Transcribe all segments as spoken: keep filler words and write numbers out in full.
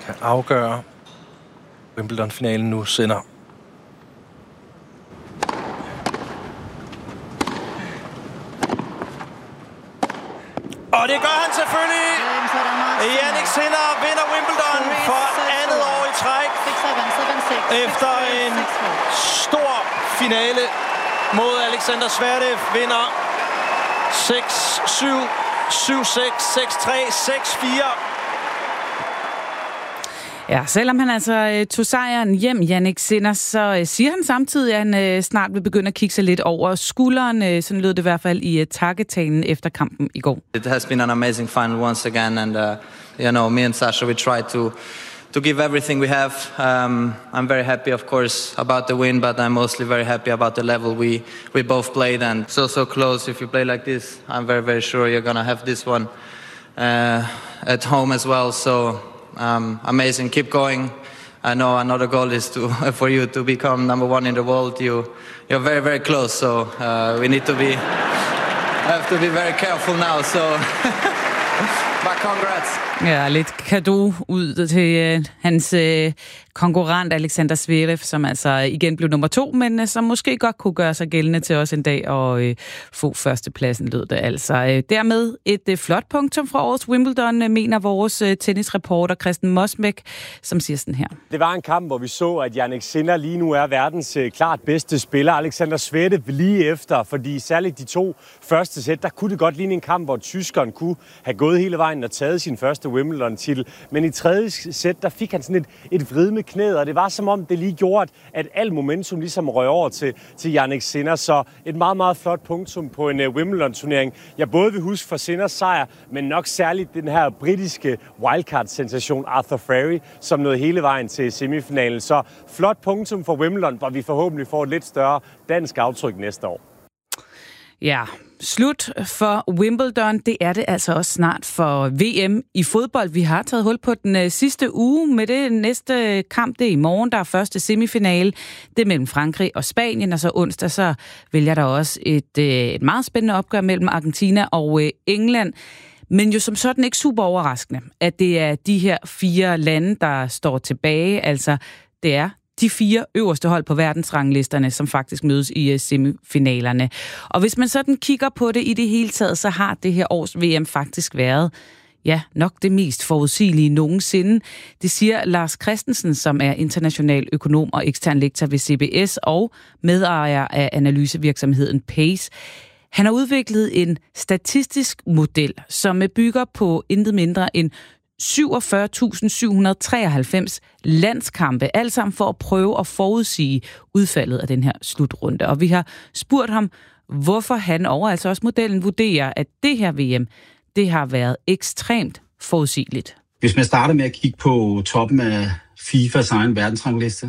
kan afgøre Wimbledon-finalen nu sender. Og det gør han selvfølgelig. Jannik Sinner vinder Wimbledon for andet år i træk. Efter en stor finale mod Alexander Zverev vinder seks syv, syv seks, seks tre, seks fire. Ja, selvom han altså tog sejren hjem, Jannik Sinner, så siger han samtidig, at han snart vil begynde at kigge sig lidt over skulderen. Sådan lød det i hvert fald i takketalen efter kampen i går. It has been an amazing final once again, and uh, you know, me and Sasha, we try to to give everything we have. Um, I'm very happy, of course, about the win, but I'm mostly very happy about the level we we both played, and so so close. If you play like this, I'm very very sure you're gonna have this one uh, at home as well. So. Um, amazing, keep going. I know another goal is to for you to become number one in the world. You, you're very, very close, so uh, we need to be have to be very careful now. So, but congrats. Ja, lidt cadeau ud til øh, hans øh, konkurrent Alexander Zverev, som altså igen blev nummer to, men øh, som måske godt kunne gøre sig gældende til os en dag og øh, få førstepladsen, lød det altså. Øh, dermed et øh, flot punktum fra årets Wimbledon, øh, mener vores øh, tennisreporter Christian Mosbæk, som siger sådan her. Det var en kamp, hvor vi så, at Jannik Sinner lige nu er verdens øh, klart bedste spiller. Alexander Zverev lige efter, fordi særligt de to første sæt, der kunne det godt ligne en kamp, hvor tyskeren kunne have gået hele vejen og taget sin første Wimbledon-titel. Men i tredje sæt, der fik han sådan et, et vrid med knæet, og det var som om, det lige gjorde, at al momentum ligesom røg over til, til Jannik Sinner. Så et meget, meget flot punktum på en uh, Wimbledon-turnering. Jeg både vil huske for Sinners sejr, men nok særligt den her britiske wildcard-sensation Arthur Furry, som nåede hele vejen til semifinalen. Så flot punktum for Wimbledon, hvor vi forhåbentlig får et lidt større dansk aftryk næste år. Ja, slut for Wimbledon. Det er det altså også snart for V M i fodbold. Vi har taget hul på den sidste uge med det næste kamp. Det er i morgen, der er første semifinale. Det er mellem Frankrig og Spanien, og så onsdag så vælger der også et, et meget spændende opgør mellem Argentina og England. Men jo som sådan ikke super overraskende, at det er de her fire lande, der står tilbage. Altså, det er de fire øverste hold på verdensranglisterne, som faktisk mødes i semifinalerne. Og hvis man sådan kigger på det i det hele taget, så har det her års V M faktisk været, ja, nok det mest forudsigelige nogensinde. Det siger Lars Christensen, som er international økonom og ekstern lektor ved C B S og medejer af analysevirksomheden Pace. Han har udviklet en statistisk model, som bygger på intet mindre end syvogfyrre tusind syv hundrede treoghalvfems landskampe, alt sammen for at prøve at forudsige udfaldet af den her slutrunde. Og vi har spurgt ham, hvorfor han og altså også modellen vurderer, at det her V M, det har været ekstremt forudsigeligt. Hvis man starter med at kigge på toppen af FIFAs egen verdensrangliste,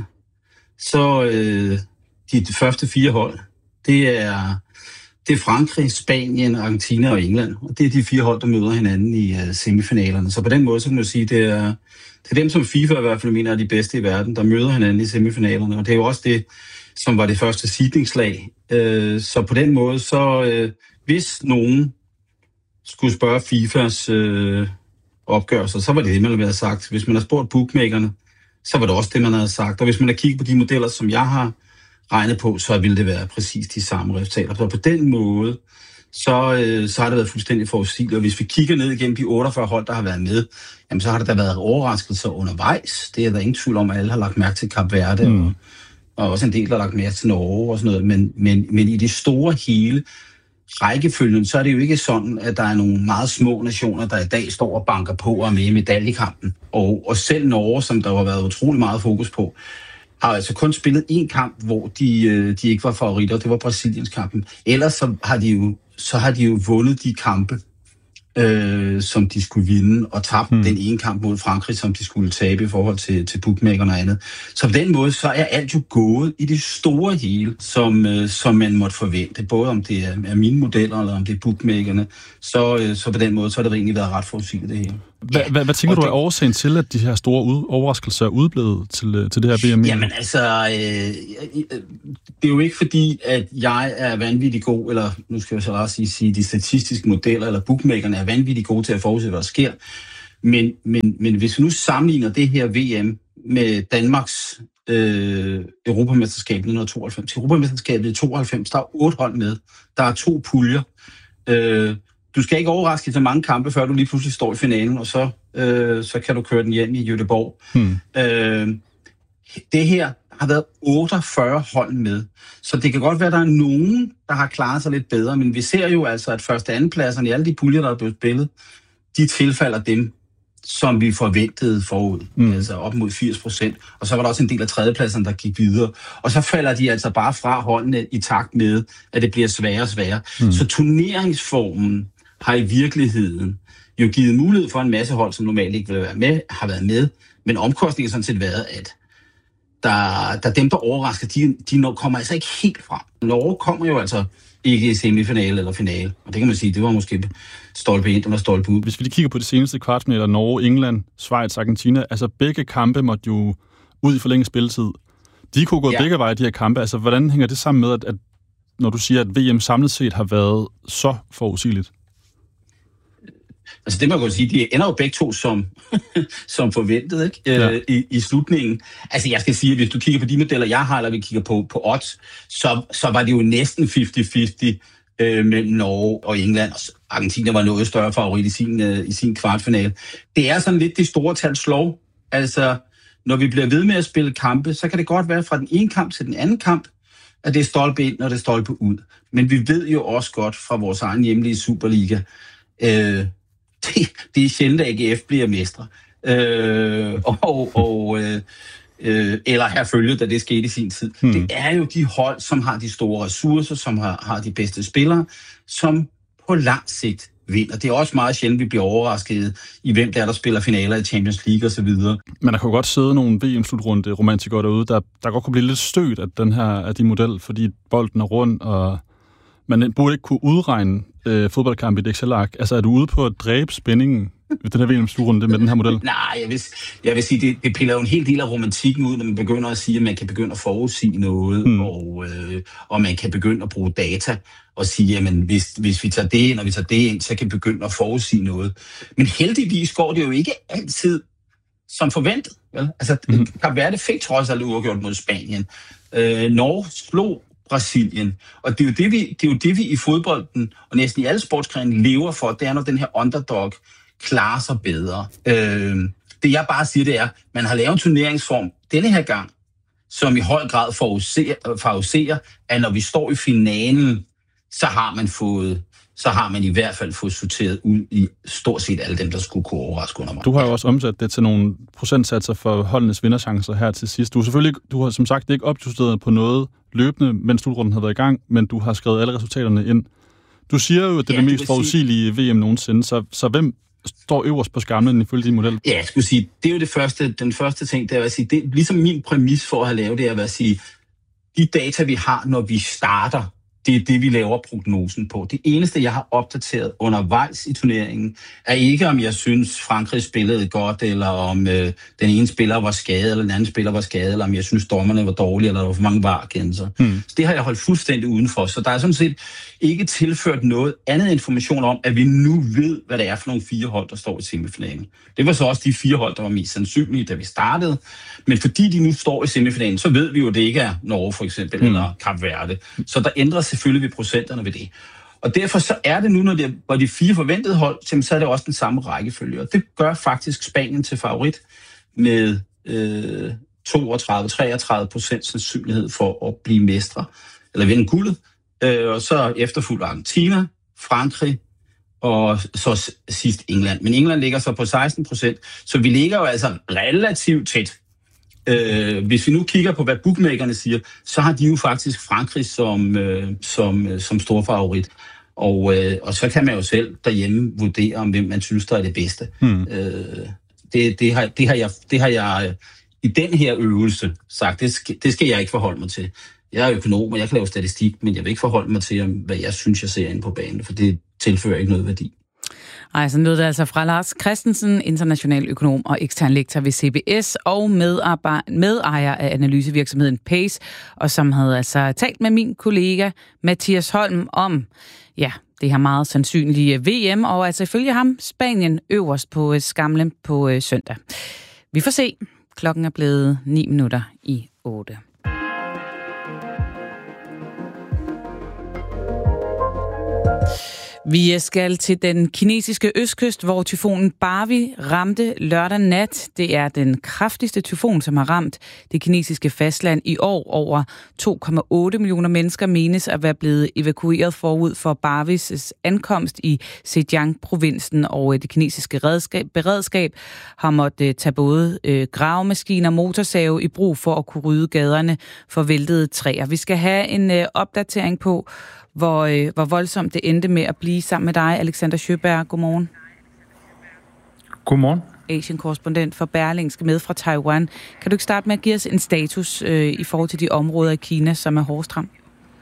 så øh, de første fire hold, det er Det er Frankrig, Spanien, Argentina og England. Og det er de fire hold, der møder hinanden i uh, semifinalerne. Så på den måde, så kan man sige, det er, det er dem, som FIFA i hvert fald mener er de bedste i verden, der møder hinanden i semifinalerne. Og det er jo også det, som var det første seedingslag. Uh, så på den måde, så uh, hvis nogen skulle spørge FIFAs uh, opgørelser, så var det det, man havde sagt. Hvis man har spurgt bookmakerne, så var det også det, man havde sagt. Og hvis man har kigget på de modeller, som jeg har regnet på, så ville det være præcis de samme resultater. Så på den måde, så, øh, så har det været fuldstændig forudsigeligt. Og hvis vi kigger ned igennem de otteogfyrre hold, der har været med, jamen så har der da været overraskelser undervejs. Det er der ingen tvivl om, at alle har lagt mærke til Kap Verde, mm. og, og også en del, der har lagt mærke til Norge og sådan noget. Men, men, men i det store hele rækkefølgen, så er det jo ikke sådan, at der er nogle meget små nationer, der i dag står og banker på og er med i medaljekampen. Og, og selv Norge, som der har været utrolig meget fokus på, har altså kun spillet én kamp, hvor de, de ikke var favoritter, det var Brasiliens kampen. Ellers så har de jo, så har de jo vundet de kampe, øh, som de skulle vinde, og tabt hmm. den ene kamp mod Frankrig, som de skulle tabe i forhold til, til bookmakerne og andet. Så på den måde, så er alt jo gået i det store hele, som, øh, som man måtte forvente. Både om det er, er mine modeller, eller om det er bookmakerne. Så, øh, så på den måde, så har det egentlig været ret forudsigeligt det hele. Hvad, hvad, hvad tænker og du er det, årsagen til, at de her store ud, overraskelser er udeblevet til, til det her V M? Jamen altså, øh, det er jo ikke fordi, at jeg er vanvittig god, eller nu skal jeg så også sige, sige de statistiske modeller, eller bookmakerne er vanvittig gode til at forudse, hvad der sker. Men, men, men hvis vi nu sammenligner det her V M med Danmarks øh, Europamesterskab i nitten tooghalvfems. Europamesterskabet i tooghalvfems, der er otte hold med. Der er to puljer. Øh, du skal ikke overraske så mange kampe, før du lige pludselig står i finalen, og så, øh, så kan du køre den hjem i Göteborg. Hmm. Øh, det her har været otteogfyrre hold med. Så det kan godt være, at der er nogen, der har klaret sig lidt bedre, men vi ser jo altså, at første og andenpladserne i alle de puljer, der er blevet spillet, de tilfalder dem, som vi forventede forud. Mm. Altså op mod firs procent. Og så var der også en del af tredjepladserne, der gik videre. Og så falder de altså bare fra holdene i takt med, at det bliver sværere og sværere. Mm. Så turneringsformen har i virkeligheden jo givet mulighed for en masse hold, som normalt ikke ville være med, har været med. Men omkostningen har sådan set været, at der, der dem, der overrasker, de, de kommer altså ikke helt frem. Norge kommer jo altså ikke i semifinale eller finale. Og det kan man sige, det var måske stolpe ind eller stolpe ud. Hvis vi lige kigger på de seneste kvartfinaler, Norge, England, Schweiz, Argentina, altså begge kampe måtte jo ud i forlænget spilletid. De kunne gå ja. begge veje, de her kampe. Altså, hvordan hænger det sammen med, at, at når du siger, at V M samlet set har været så forudsigeligt? Altså det man kan sige, de ender jo begge to som, som forventet, ikke? Ja. Øh, i, i slutningen. Altså jeg skal sige, at hvis du kigger på de modeller, jeg har, eller vi kigger på, på odds, så, så var det jo næsten halvtreds halvtreds øh, mellem Norge og England. Og Argentina var noget større favorit i sin, øh, i sin kvartfinale. Det er sådan lidt det store tal slov. Altså når vi bliver ved med at spille kampe, så kan det godt være fra den ene kamp til den anden kamp, at det er stolpe ind, og det er stolpe ud. Men vi ved jo også godt fra vores egen hjemlige Superliga, øh, Det, det er sjældent, at A G F bliver mestre. Øh, og, og, øh, øh, eller her følge, da det skete i sin tid. Hmm. Det er jo de hold, som har de store ressourcer, som har, har de bedste spillere, som på lang sigt vinder. Det er også meget sjældent, vi bliver overrasket i, hvem der er, der spiller finaler i Champions League osv. Men der kan jo godt sidde nogle V M-slutrunde romantikere derude, der, der godt kunne blive lidt stødt af den her af de model, fordi bolden er rund, og man burde ikke kunne udregne øh, fodboldkamp i et Excel-ark. Altså, er du ude på at dræbe spændingen i den her V M-slutrunde med den her model? Nej, jeg vil, jeg vil sige, det, det piller jo en hel del af romantikken ud, når man begynder at sige, at man kan begynde at forudsige noget, hmm. og, øh, og man kan begynde at bruge data og sige, jamen, hvis, hvis vi tager det ind, og vi tager det ind, så kan vi begynde at forudsige noget. Men heldigvis går det jo ikke altid som forventet. Vel? Altså, hmm. Kap Verde fik trods alt uafgjort mod Spanien. Øh, Norge slog Brasilien. Og det er, jo det, vi, det er jo det, vi i fodbolden og næsten i alle sportsgrene lever for, det er, når den her underdog klarer sig bedre. Øh, det jeg bare siger, det er, man har lavet en turneringsform denne her gang, som i høj grad favoriserer, at når vi står i finalen, så har man fået så har man i hvert fald fået sorteret ud i stort set alle dem, der skulle kunne overraske under mig. Du har jo også omsat det til nogle procentsatser for holdenes vinderchancer her til sidst. Du har selvfølgelig du har som sagt ikke opjusteret på noget løbende, mens slutrunden har været i gang, men du har skrevet alle resultaterne ind. Du siger jo, at det er ja, det mest forudsigelige sige... V M nogensinde, så, så hvem står øverst på skamlen ifølge din model? Ja, jeg skulle sige, det er jo det første, den første ting, det er at sige, det er ligesom min præmis for at have lavet det, er at sige, de data, vi har, når vi starter, det er det, vi laver prognosen på. Det eneste, jeg har opdateret undervejs i turneringen, er ikke, om jeg synes, Frankrig spillede godt, eller om øh, den ene spiller var skadet, eller den anden spiller var skadet, eller om jeg synes, dommerne var dårlige, eller der var for mange varekendelser. Hmm. Så det har jeg holdt fuldstændig udenfor. Så der er sådan set ikke tilført noget andet information om, at vi nu ved, hvad det er for nogle fire hold, der står i semifinalen. Det var så også de fire hold, der var mest sandsynlige, da vi startede. Men fordi de nu står i semifinalen, så ved vi jo, at det ikke er Norge for eksempel, hmm. eller Kap Verde. Så der ændrer selvfølgelig ved procenterne ved det. Og derfor så er det nu, når det var de fire forventede hold, så er det også den samme rækkefølge. Og det gør faktisk Spanien til favorit med øh, toogtredive til treogtredive procent sandsynlighed for at blive mestre, eller vinde guldet. Øh, og så efterfulgt Argentina, Frankrig, og så sidst England. Men England ligger så på seksten procent, så vi ligger jo altså relativt tæt. Øh, hvis vi nu kigger på, hvad bookmakerne siger, så har de jo faktisk Frankrig som, øh, som, øh, som stor favorit. Og, øh, og så kan man jo selv derhjemme vurdere, om hvem man synes, der er det bedste. Hmm. Øh, det, det, har, det, har jeg, det har jeg øh, i den her øvelse sagt, det skal, det skal jeg ikke forholde mig til. Jeg er økonom, og jeg kan lave statistik, men jeg vil ikke forholde mig til, hvad jeg synes, jeg ser inde på banen, for det tilfører ikke noget værdi. Ej, så lød det altså fra Lars Christensen, international økonom og ekstern lektor ved C B S, og medejer af analysevirksomheden Pace, og som havde altså talt med min kollega Mathias Holm om, ja, det her meget sandsynlige V M, og altså ifølge ham Spanien øverst på skamlen på søndag. Vi får se. Klokken er blevet ni minutter i otte. Vi skal til den kinesiske østkyst, hvor tyfonen Barbie ramte lørdag nat. Det er den kraftigste tyfon, som har ramt det kinesiske fastland i år. Over to komma otte millioner mennesker menes at være blevet evakueret forud for Barbies ankomst i Zhejiang-provinsen, og det kinesiske redskab, beredskab har måttet tage både øh, gravemaskiner og motorsave i brug for at kunne rydde gaderne for væltede træer. Vi skal have en øh, opdatering på, Hvor, øh, hvor voldsomt det endte med at blive sammen med dig, Alexander Sjøberg. Godmorgen. Godmorgen. Asian-korrespondent for Berlingske med fra Taiwan. Kan du ikke starte med at give os en status øh, i forhold til de områder i Kina, som er hårdest ramt?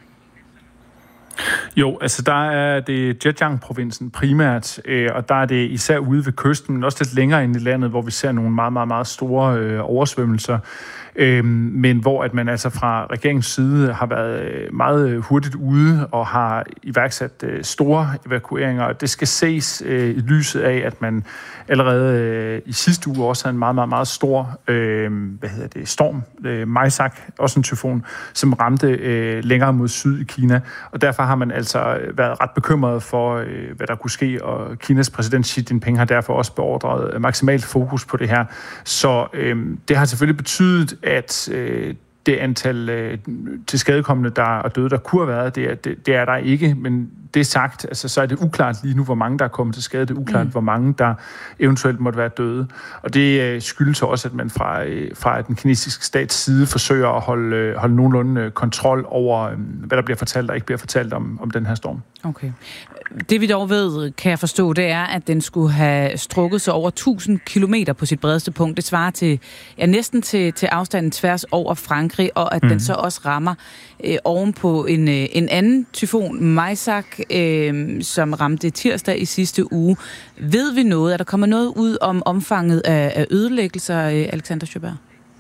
Jo, altså der er det Zhejiang-provinsen primært, øh, og der er det især ude ved kysten, men også lidt længere ind i landet, hvor vi ser nogle meget, meget, meget store øh, oversvømmelser. Øhm, men hvor at man altså fra regeringens side har været meget hurtigt ude og har iværksat øh, store evakueringer, og det skal ses øh, i lyset af, at man allerede øh, i sidste uge også havde en meget, meget, meget stor øh, hvad hedder det, storm, øh, Maisak, også en tyfon, som ramte øh, længere mod syd i Kina, og derfor har man altså været ret bekymret for, øh, hvad der kunne ske, og Kinas præsident Xi Jinping har derfor også beordret maksimalt fokus på det her. Så øh, det har selvfølgelig betydet, at øh, det antal øh, tilskadekomne, der er døde, der kunne have været, det er, det, det er der ikke, men det er sagt, altså, så er det uklart lige nu, hvor mange der er kommet til skade. Det er uklart, mm. hvor mange der eventuelt måtte være døde. Og det øh, skyldes også, at man fra, øh, fra den kinesiske stats side forsøger at holde, øh, holde nogenlunde øh, kontrol over, øh, hvad der bliver fortalt og ikke bliver fortalt om, om den her storm. Okay. Det vi dog ved, kan jeg forstå, det er, at den skulle have strukket sig over tusind kilometer på sit bredeste punkt. Det svarer til, ja, næsten til, til afstanden tværs over Frankrig, og at mm. den så også rammer øh, oven på en, øh, en anden tyfon, Maisak, øh, som ramte tirsdag i sidste uge. Ved vi noget? Er der kommet noget ud om omfanget af, af ødelæggelser, øh, Alexander Sjøberg?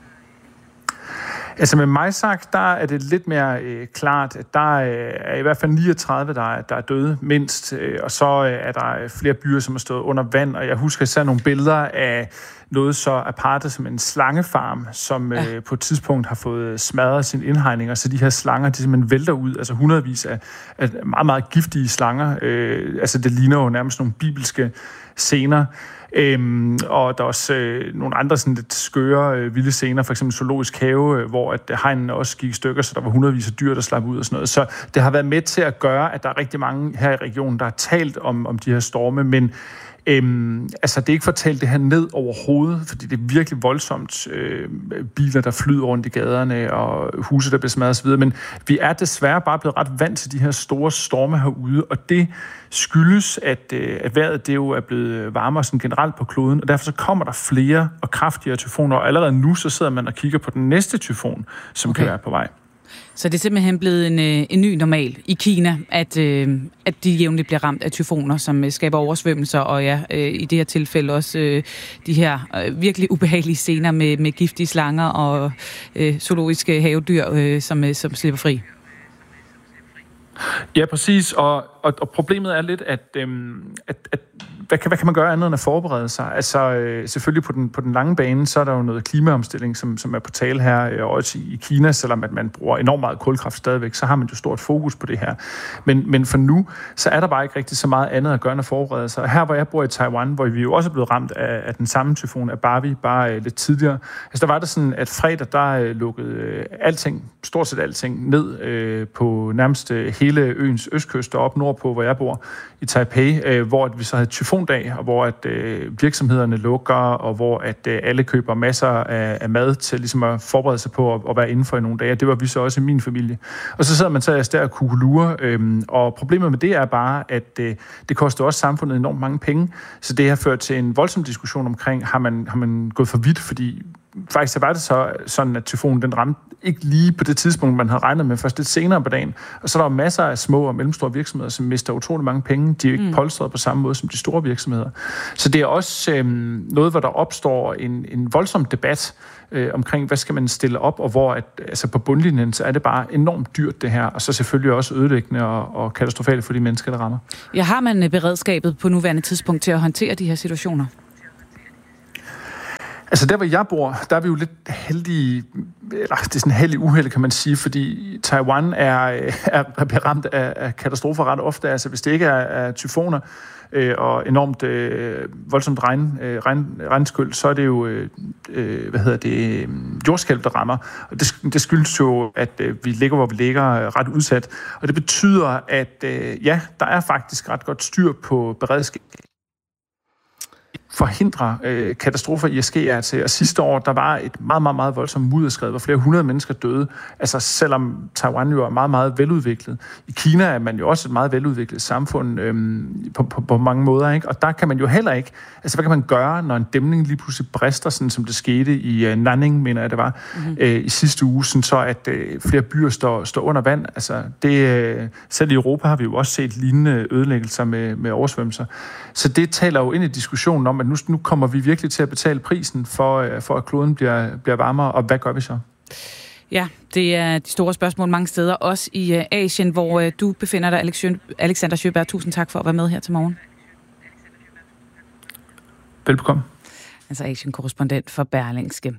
Altså med Maisak, der er det lidt mere øh, klart, at der er i hvert fald niogtredive, der er, der er døde mindst, øh, og så øh, er der flere byer, som er stået under vand, og jeg husker især nogle billeder af noget så aparte som en slangefarm, som ja. øh, på et tidspunkt har fået smadret sine indhegninger, så de her slanger, de simpelthen vælter ud, altså hundredvis af, af meget, meget giftige slanger, øh, altså det ligner jo nærmest nogle bibelske scener. Øhm, og der er også øh, nogle andre sådan lidt skøre, øh, vilde scener, for eksempel Zoologisk Have, øh, hvor at hegnen også gik i stykker, så der var hundredvis af dyr, der slap ud og sådan noget. Så det har været med til at gøre, at der er rigtig mange her i regionen, der har talt om, om de her storme, men Øhm, altså det er ikke fortalt det her ned over hovedet, fordi det er virkelig voldsomt, øh, biler der flyder rundt i gaderne og huse der bliver smadret osv., men vi er desværre bare blevet ret vant til de her store storme herude, og det skyldes, at, øh, at vejret det jo er blevet varmere sådan generelt på kloden, og derfor så kommer der flere og kraftigere tyfoner, og allerede nu så sidder man og kigger på den næste tyfon, som okay. kan være på vej. Så det er simpelthen blevet en, en ny normal i Kina, at, øh, at de jævnligt bliver ramt af tyfoner, som skaber oversvømmelser, og ja, øh, i det her tilfælde også øh, de her øh, virkelig ubehagelige scener med, med giftige slanger og øh, zoologiske havedyr, øh, som, øh, som slipper fri. Ja, præcis, og, og, og problemet er lidt, at, øhm, at, at hvad, kan, hvad kan man gøre andet end at forberede sig? Altså øh, selvfølgelig på den, på den lange bane, så er der jo noget klimaomstilling, som, som er på tale her, øh, også i, i Kina, selvom at man bruger enormt meget kulkraft stadigvæk, så har man jo stort fokus på det her. Men, men for nu, så er der bare ikke rigtig så meget andet at gøre end at forberede sig. Her, hvor jeg bor i Taiwan, hvor vi jo også er blevet ramt af, af den samme tyfon af Barbie, bare øh, lidt tidligere, altså der var det sådan, at fredag, der øh, lukkede øh, alting, stort set alting, ned øh, på nærmest øh, hele øens østkyst og op nordpå, hvor jeg bor i Taipei, øh, hvor at vi så havde tyfondag, og hvor at øh, virksomhederne lukker, og hvor at øh, alle køber masser af, af mad til ligesom at forberede sig på at, at være inden for i nogle dage. Det var vi så også i min familie. Og så sidder man så der og kugelure, øh, og problemet med det er bare, at øh, det koster også samfundet enormt mange penge, så det har ført til en voldsom diskussion omkring, har man, har man gået for vidt, fordi faktisk var det så sådan, at tyfonen den ramte ikke lige på det tidspunkt, man havde regnet med, først lidt senere på dagen. Og så er der masser af små og mellemstore virksomheder, som mister utrolig mange penge. De er jo ikke mm. polstret på samme måde som de store virksomheder. Så det er også øh, noget, hvor der opstår en, en voldsom debat øh, omkring, hvad skal man stille op, og hvor at, altså på bundlinjen, så er det bare enormt dyrt det her, og så selvfølgelig også ødelæggende og, og katastrofalt for de mennesker, der rammer. Ja, har man beredskabet på nuværende tidspunkt til at håndtere de her situationer? Altså der, hvor jeg bor, der er vi jo lidt heldige, eller det er sådan heldig uheld, kan man sige, fordi Taiwan er, er ramt af, af katastrofer ret ofte. Altså hvis det ikke er, er tyfoner øh, og enormt øh, voldsomt regn, øh, regn, regnskyld, så er det jo øh, hvad hedder det, jordskælv, der rammer. Og det, det skyldes jo, at øh, vi ligger, hvor vi ligger, ret udsat. Og det betyder, at øh, ja, der er faktisk ret godt styr på beredskab. Forhindre øh, katastrofer i at ske af til. Og sidste år, der var et meget, meget, meget voldsomt mudderskred, hvor flere hundrede mennesker døde. Altså selvom Taiwan jo er meget, meget veludviklet. I Kina er man jo også et meget veludviklet samfund øh, på, på, på mange måder, ikke? Og der kan man jo heller ikke... Altså hvad kan man gøre, når en dæmning lige pludselig brister, sådan som det skete i øh, Nanning, mener jeg det var, mm-hmm. øh, i sidste uge, sådan så at øh, flere byer står, står under vand. Altså det, øh, selv i Europa har vi jo også set lignende ødelæggelser med, med oversvømmelser. Så det taler jo ind i diskussionen om, at nu, nu kommer vi virkelig til at betale prisen for, for at kloden bliver, bliver varmere, og hvad gør vi så? Ja, det er de store spørgsmål mange steder, også i uh, Asien, hvor uh, du befinder dig, Alexander Sjøberg. Tusind tak for at være med her til morgen. Velbekomme. Altså Asien-korrespondent for Berlingske.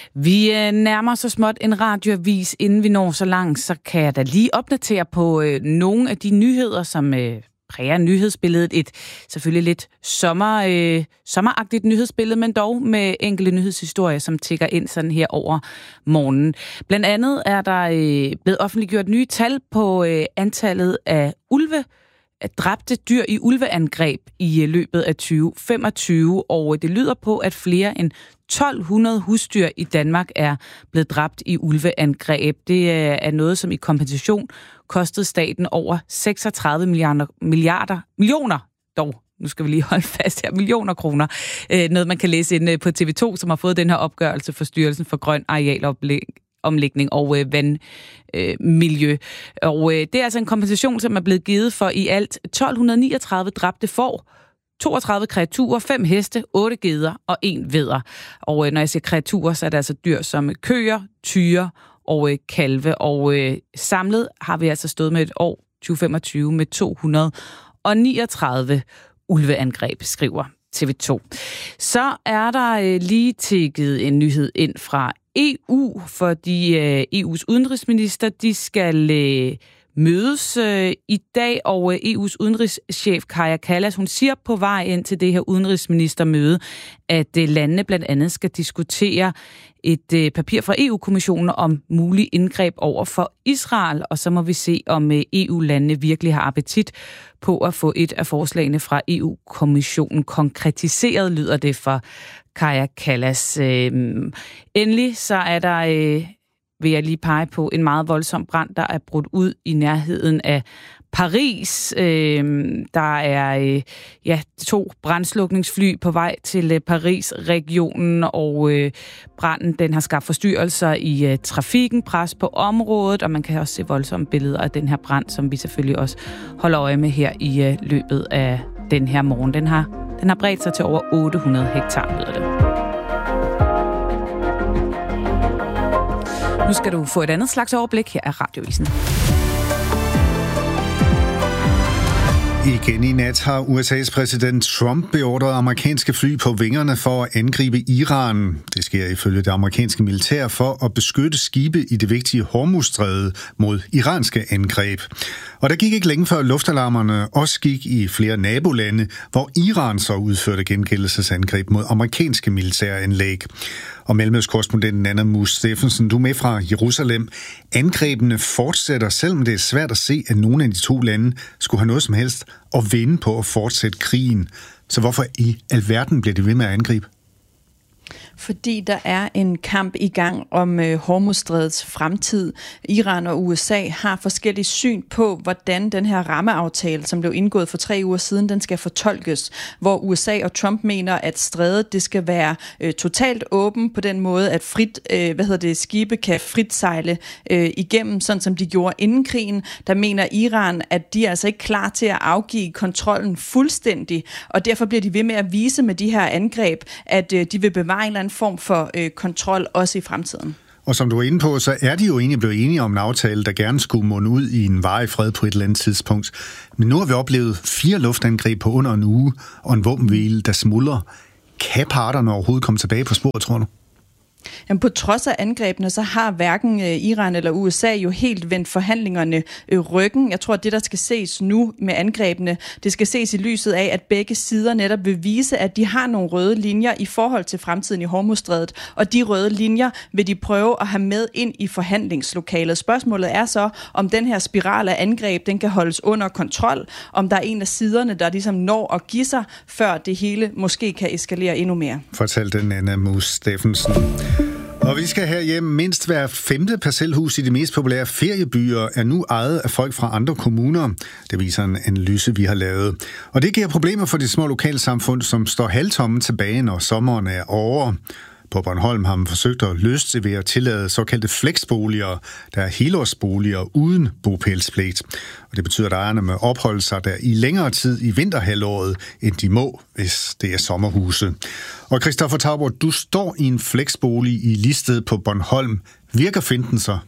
Vi øh, nærmer så småt en radioavis. Inden vi når så langt, så kan jeg da lige opdatere på øh, nogle af de nyheder, som... Øh, præger nyhedsbilledet. Et selvfølgelig lidt sommer, øh, sommeragtigt nyhedsbillede, men dog med enkelte nyhedshistorier, som tikker ind sådan her over morgenen. Blandt andet er der øh, blevet offentliggjort nye tal på øh, antallet af ulve, af dræbte dyr i ulveangreb i øh, løbet af tyve femogtyve, og det lyder på, at flere end tolv hundrede husdyr i Danmark er blevet dræbt i ulveangreb. Det øh, er noget, som i kompensation kostede staten over seksogtredive milliarder, milliarder millioner, dog, nu skal vi lige holde fast her, millioner kroner. Øh, noget, man kan læse inde på T V to, som har fået den her opgørelse for Styrelsen for Grøn Arealomlægning og øh, vandmiljø. Øh, og øh, det er altså en kompensation, som er blevet givet for i alt tolv niogtredive dræbte får, toogtredive kreaturer, fem heste, otte geder og en vædder. Og øh, når jeg siger kreaturer, så er det altså dyr som køer, tyre og øh, kalve. Og øh, samlet har vi altså stået med et år tyve femogtyve med to hundrede niogtredive ulveangreb, skriver T V to. Så er der øh, lige tikket en nyhed ind fra E U, fordi øh, E U's udenrigsminister, de skal øh, mødes øh, i dag, og øh, E U's udenrigschef Kaja Kallas, hun siger på vej ind til det her udenrigsministermøde, at øh, landene blandt andet skal diskutere et øh, papir fra E U-kommissionen om mulig indgreb over for Israel, og så må vi se, om øh, E U-landene virkelig har appetit på at få et af forslagene fra E U-kommissionen konkretiseret, lyder det for Kaja Kallas. Øh, endelig så er der... Øh, vil jeg lige pege på en meget voldsom brand, der er brudt ud i nærheden af Paris. Øh, der er øh, ja, to brandslukningsfly på vej til øh, Paris-regionen, og øh, branden den har skabt forstyrrelser i øh, trafikken, pres på området, og man kan også se voldsomme billeder af den her brand, som vi selvfølgelig også holder øje med her i øh, løbet af den her morgen. Den har, den har bredt sig til over otte hundrede hektar, lyder det. Nu skal du få et andet slags overblik. Her er Radioavisen. Igen i nat har U S A's præsident Trump beordret amerikanske fly på vingerne for at angribe Iran. Det sker ifølge det amerikanske militær for at beskytte skibe i det vigtige Hormuzstræde mod iranske angreb. Og der gik ikke længe før luftalarmerne også gik i flere nabolande, hvor Iran så udførte gengældelsesangreb mod amerikanske militæranlæg. Og Mellemøstkorrespondenten Anna Mus Steffensen, du er med fra Jerusalem. Angrebene fortsætter, selvom det er svært at se, at nogen af de to lande skulle have noget som helst at vinde på at fortsætte krigen. Så hvorfor i alverden bliver de ved med at angribe? Fordi der er en kamp i gang om øh, Hormuzstrædets fremtid. Iran og U S A har forskellige syn på, hvordan den her rammeaftale, som blev indgået for tre uger siden, den skal fortolkes. Hvor U S A og Trump mener, at strædet det skal være øh, totalt åben på den måde, at frit, øh, hvad hedder det, skibe kan frit sejle øh, igennem, sådan som de gjorde inden krigen. Der mener Iran, at de er altså ikke klar til at afgive kontrollen fuldstændig, og derfor bliver de ved med at vise med de her angreb, at øh, de vil bevare en eller anden form for øh, kontrol også i fremtiden. Og som du er inde på, så er de jo egentlig blevet enige om en aftale, der gerne skulle munde ud i en varig fred på et eller andet tidspunkt. Men nu har vi oplevet fire luftangreb på under en uge, og en våbenhvile, der smuldrer. Kan parterne overhovedet komme tilbage på sporet, tror du? Jamen, på trods af angrebene, så har hverken Iran eller U S A jo helt vendt forhandlingerne ryggen. Jeg tror, at det, der skal ses nu med angrebene, det skal ses i lyset af, at begge sider netop vil vise, at de har nogle røde linjer i forhold til fremtiden i Hormuzstrædet, og de røde linjer vil de prøve at have med ind i forhandlingslokalet. Spørgsmålet er så, om den her spiral af angreb, den kan holdes under kontrol, om der er en af siderne, der ligesom når at give sig, før det hele måske kan eskalere endnu mere. Fortæl den Anna Mus Steffensen. Og vi skal herhjemme. Mindst hver femte parcelhus i de mest populære feriebyer er nu ejet af folk fra andre kommuner. Det viser en analyse, vi har lavet. Og det giver problemer for de små lokalsamfund, som står halvtomme tilbage, når sommeren er over. På Bornholm har man forsøgt at løse det ved at tillade såkaldte flexboliger, der er helårsboliger uden bopælspligt. Og det betyder, at ejerne må opholde sig der i længere tid i vinterhalvåret, end de må, hvis det er sommerhuse. Og Christoffer Tauber, du står i en flexbolig i Listed på Bornholm. Virker finten så?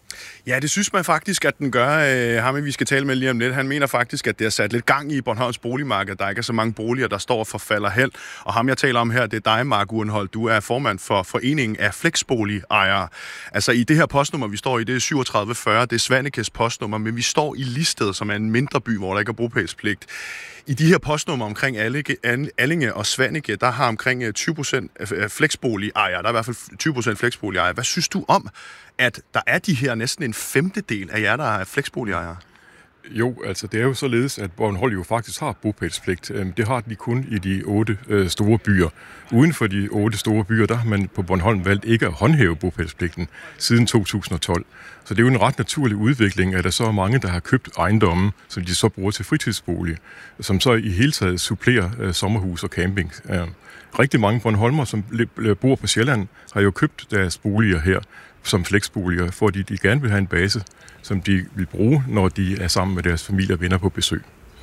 Ja, det synes man faktisk, at den gør. Øh, ham, vi skal tale med lige om lidt, han mener faktisk, at det har sat lidt gang i Bornholms boligmarked. Der ikke er så mange boliger, der står og forfalder held. Og ham, jeg taler om her, det er dig, Mark Urenhold. Du er formand for Foreningen af Flexboligejere. Altså i det her postnummer, vi står i, det er syvogtredive fyrre, det er Svanekes postnummer, men vi står i Listed, som er en mindre by, hvor der ikke er bopælspligt. I de her postnummer omkring Allinge og Svanike, der har omkring tyve procent flexboligejere. Der er i hvert fald tyve procent flexboligejere. Hvad synes du om, at der er de her næsten en femtedel af jer, der er flexboligejere? Jo, altså det er jo således, at Bornholm jo faktisk har bopælspligt. Det har de kun i de otte øh, store byer. Uden for de otte store byer, der har man på Bornholm valgt ikke at håndhæve bopælspligten siden to tusind og tolv. Så det er jo en ret naturlig udvikling, at der så er mange, der har købt ejendomme, som de så bruger til fritidsbolig, som så i hele taget supplerer øh, sommerhus og camping. Øh, rigtig mange bornholmer, som bor på Sjælland, har jo købt deres boliger her som flexboliger, fordi de gerne vil have en base, som de vil bruge, når de er sammen med deres familie og venner på besøg.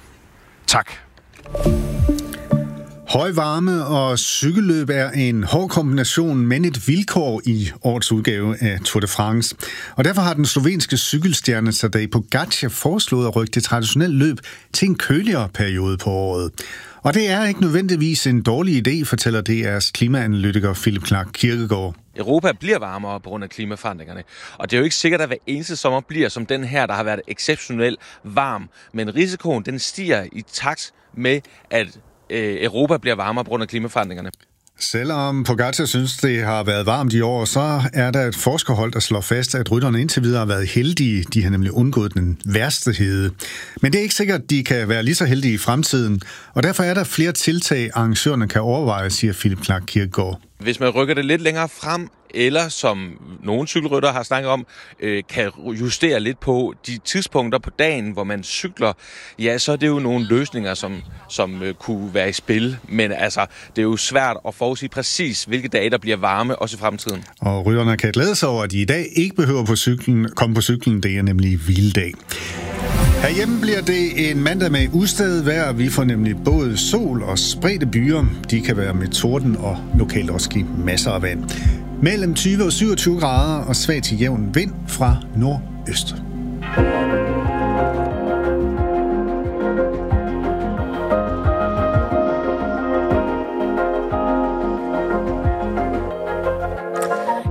Tak. Høj varme og cykelløb er en hård kombination, men et vilkår i årets udgave af Tour de France. Og derfor har den slovenske cykelstjerne Tadej Pogačar foreslået at rykke det traditionelle løb til en køligere periode på året. Og det er ikke nødvendigvis en dårlig idé, fortæller D R's klimaanalytiker Philip Clark Kirkegaard. Europa bliver varmere på grund af klimaforandringerne, og det er jo ikke sikkert, at hver eneste sommer bliver som den her, der har været exceptionelt varm. Men risikoen den stiger i takt med, at øh, Europa bliver varmere på grund af klimaforandringerne. Selvom Pogačar synes, det har været varmt i år, så er der et forskerhold, der slår fast, at rytterne indtil videre har været heldige. De har nemlig undgået den værste hede. Men det er ikke sikkert, at de kan være lige så heldige i fremtiden, og derfor er der flere tiltag, arrangørerne kan overveje, siger Philip Clark Kirkegaard. Hvis man rykker det lidt længere frem, eller som nogle cykelryttere har snakket om, øh, kan justere lidt på de tidspunkter på dagen, hvor man cykler, ja, så er det jo nogle løsninger, som, som øh, kunne være i spil. Men altså, det er jo svært at forudsige præcis, hvilke dage, der bliver varme, også i fremtiden. Og rytterne kan glæde sig over, at de i dag ikke behøver på cyklen, komme på cyklen. Det er nemlig hviledag. Herhjemme bliver det en mandag med udstedet vejr. Vi får nemlig både sol og spredte byer. De kan være med torden og lokalt også give masser af vand. Mellem tyve og syvogtyve grader og svag til jævn vind fra nordøst.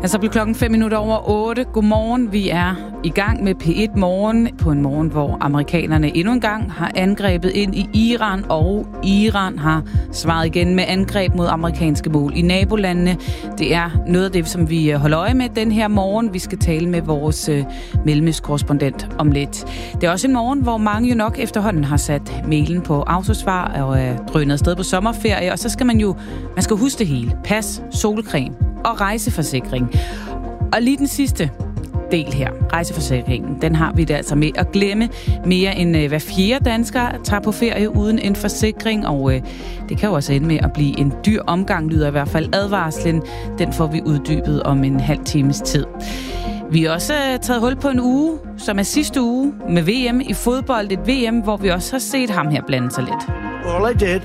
Altså blev klokken fem minutter over otte. Godmorgen. Vi er i gang med P et Morgen på en morgen, hvor amerikanerne endnu en gang har angrebet ind i Iran, og Iran har svaret igen med angreb mod amerikanske mål i nabolandene. Det er noget af det, som vi holder øje med den her morgen. Vi skal tale med vores øh, mellemøstkorrespondent om lidt. Det er også en morgen, hvor mange jo nok efterhånden har sat mailen på autosvar og er drønet afsted på sommerferie, og så skal man jo man skal huske det hele. Pas, solcreme og rejseforsikring. Og lige den sidste del her, rejseforsikringen, den har vi det altså med at glemme. Mere end øh, hver fjerde dansker tager på ferie uden en forsikring, og øh, det kan jo også ende med at blive en dyr omgang, lyder i hvert fald advarslen. Den får vi uddybet om en halv times tid. Vi har også øh, taget hul på en uge, som er sidste uge, med V M i fodbold. Et V M, hvor vi også har set ham her blande sig lidt. Well, I did.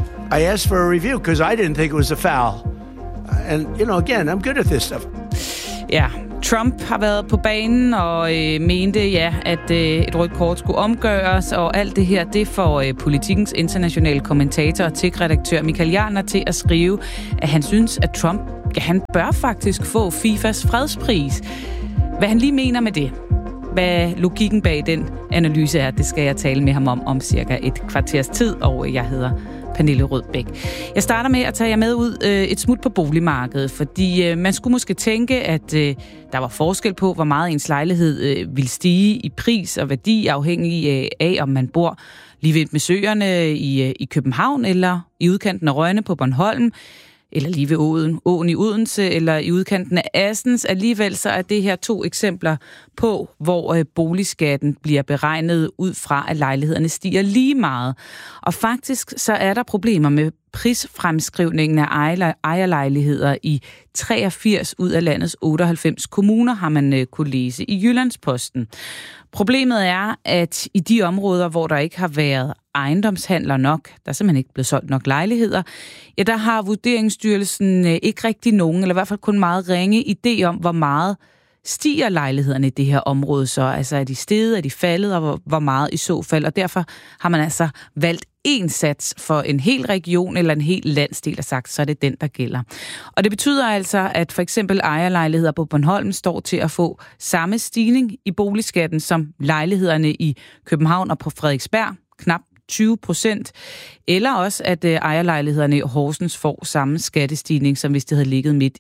I asked for a review, because I didn't think it was a foul. And, you know, again, I'm good at this stuff. Ja, Trump har været på banen og øh, mente, ja, at øh, et rødt kort skulle omgøres, og alt det her, det får øh, Politikens internationale kommentator og tech-redaktør Michael Jarner til at skrive, at han synes, at Trump, ja, han bør faktisk få FIFAs fredspris. Hvad han lige mener med det, hvad logikken bag den analyse er, det skal jeg tale med ham om om cirka et kvarters tid, og jeg hedder Pernille Rødbæk. Jeg starter med at tage jer med ud øh, et smut på boligmarkedet, fordi øh, man skulle måske tænke, at øh, der var forskel på, hvor meget ens lejlighed øh, ville stige i pris og værdi, afhængig af, af om man bor lige ved med søerne i, øh, i København, eller i udkanten af Rønne på Bornholm, eller lige ved åen, åen i Odense, eller i udkanten af Assens. Alligevel så er det her to eksempler på, hvor øh, boligskatten bliver beregnet ud fra, at lejlighederne stiger lige meget. Og faktisk så er der problemer med prisfremskrivningen af ejerlejligheder i treogfirs ud af landets otteoghalvfems kommuner, har man øh, kunne læse i Jyllandsposten. Problemet er, at i de områder, hvor der ikke har været ejendomshandler nok, der er simpelthen ikke blevet solgt nok lejligheder, ja, der har Vurderingsstyrelsen øh, ikke rigtig nogen, eller i hvert fald kun meget ringe idé om, hvor meget stiger lejlighederne i det her område så. Altså er de steget, er de faldet, og hvor, hvor meget i så fald. Og derfor har man altså valgt én sats for en hel region eller en hel landsdel og sagt, så er det den, der gælder. Og det betyder altså, at for eksempel ejerlejligheder på Bornholm står til at få samme stigning i boligskatten som lejlighederne i København og på Frederiksberg, knap tyve procent, eller også at ejerlejlighederne i Horsens får samme skattestigning, som hvis det havde ligget midt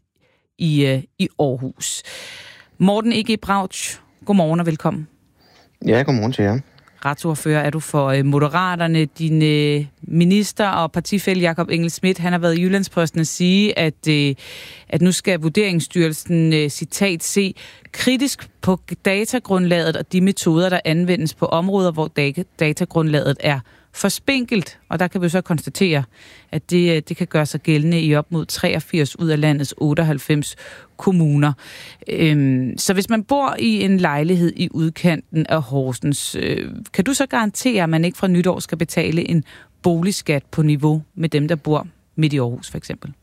i, i Aarhus. Morten E G Brautsch, godmorgen og velkommen. Ja, godmorgen til jer. Retsordfører er du for Moderaterne. Din minister og partifælle Jakob Engel-Schmidt, han har været i Jyllandsposten at sige, at, at nu skal Vurderingsstyrelsen, citat, se kritisk på datagrundlaget og de metoder, der anvendes på områder, hvor datagrundlaget er for spinkelt. Og der kan vi så konstatere, at det, det kan gøre sig gældende i op mod treogfirs ud af landets otteoghalvfems kommuner. Øhm, så hvis man bor i en lejlighed i udkanten af Horsens, øh, kan du så garantere, at man ikke fra nytår skal betale en boligskat på niveau med dem, der bor midt i Aarhus for eksempel?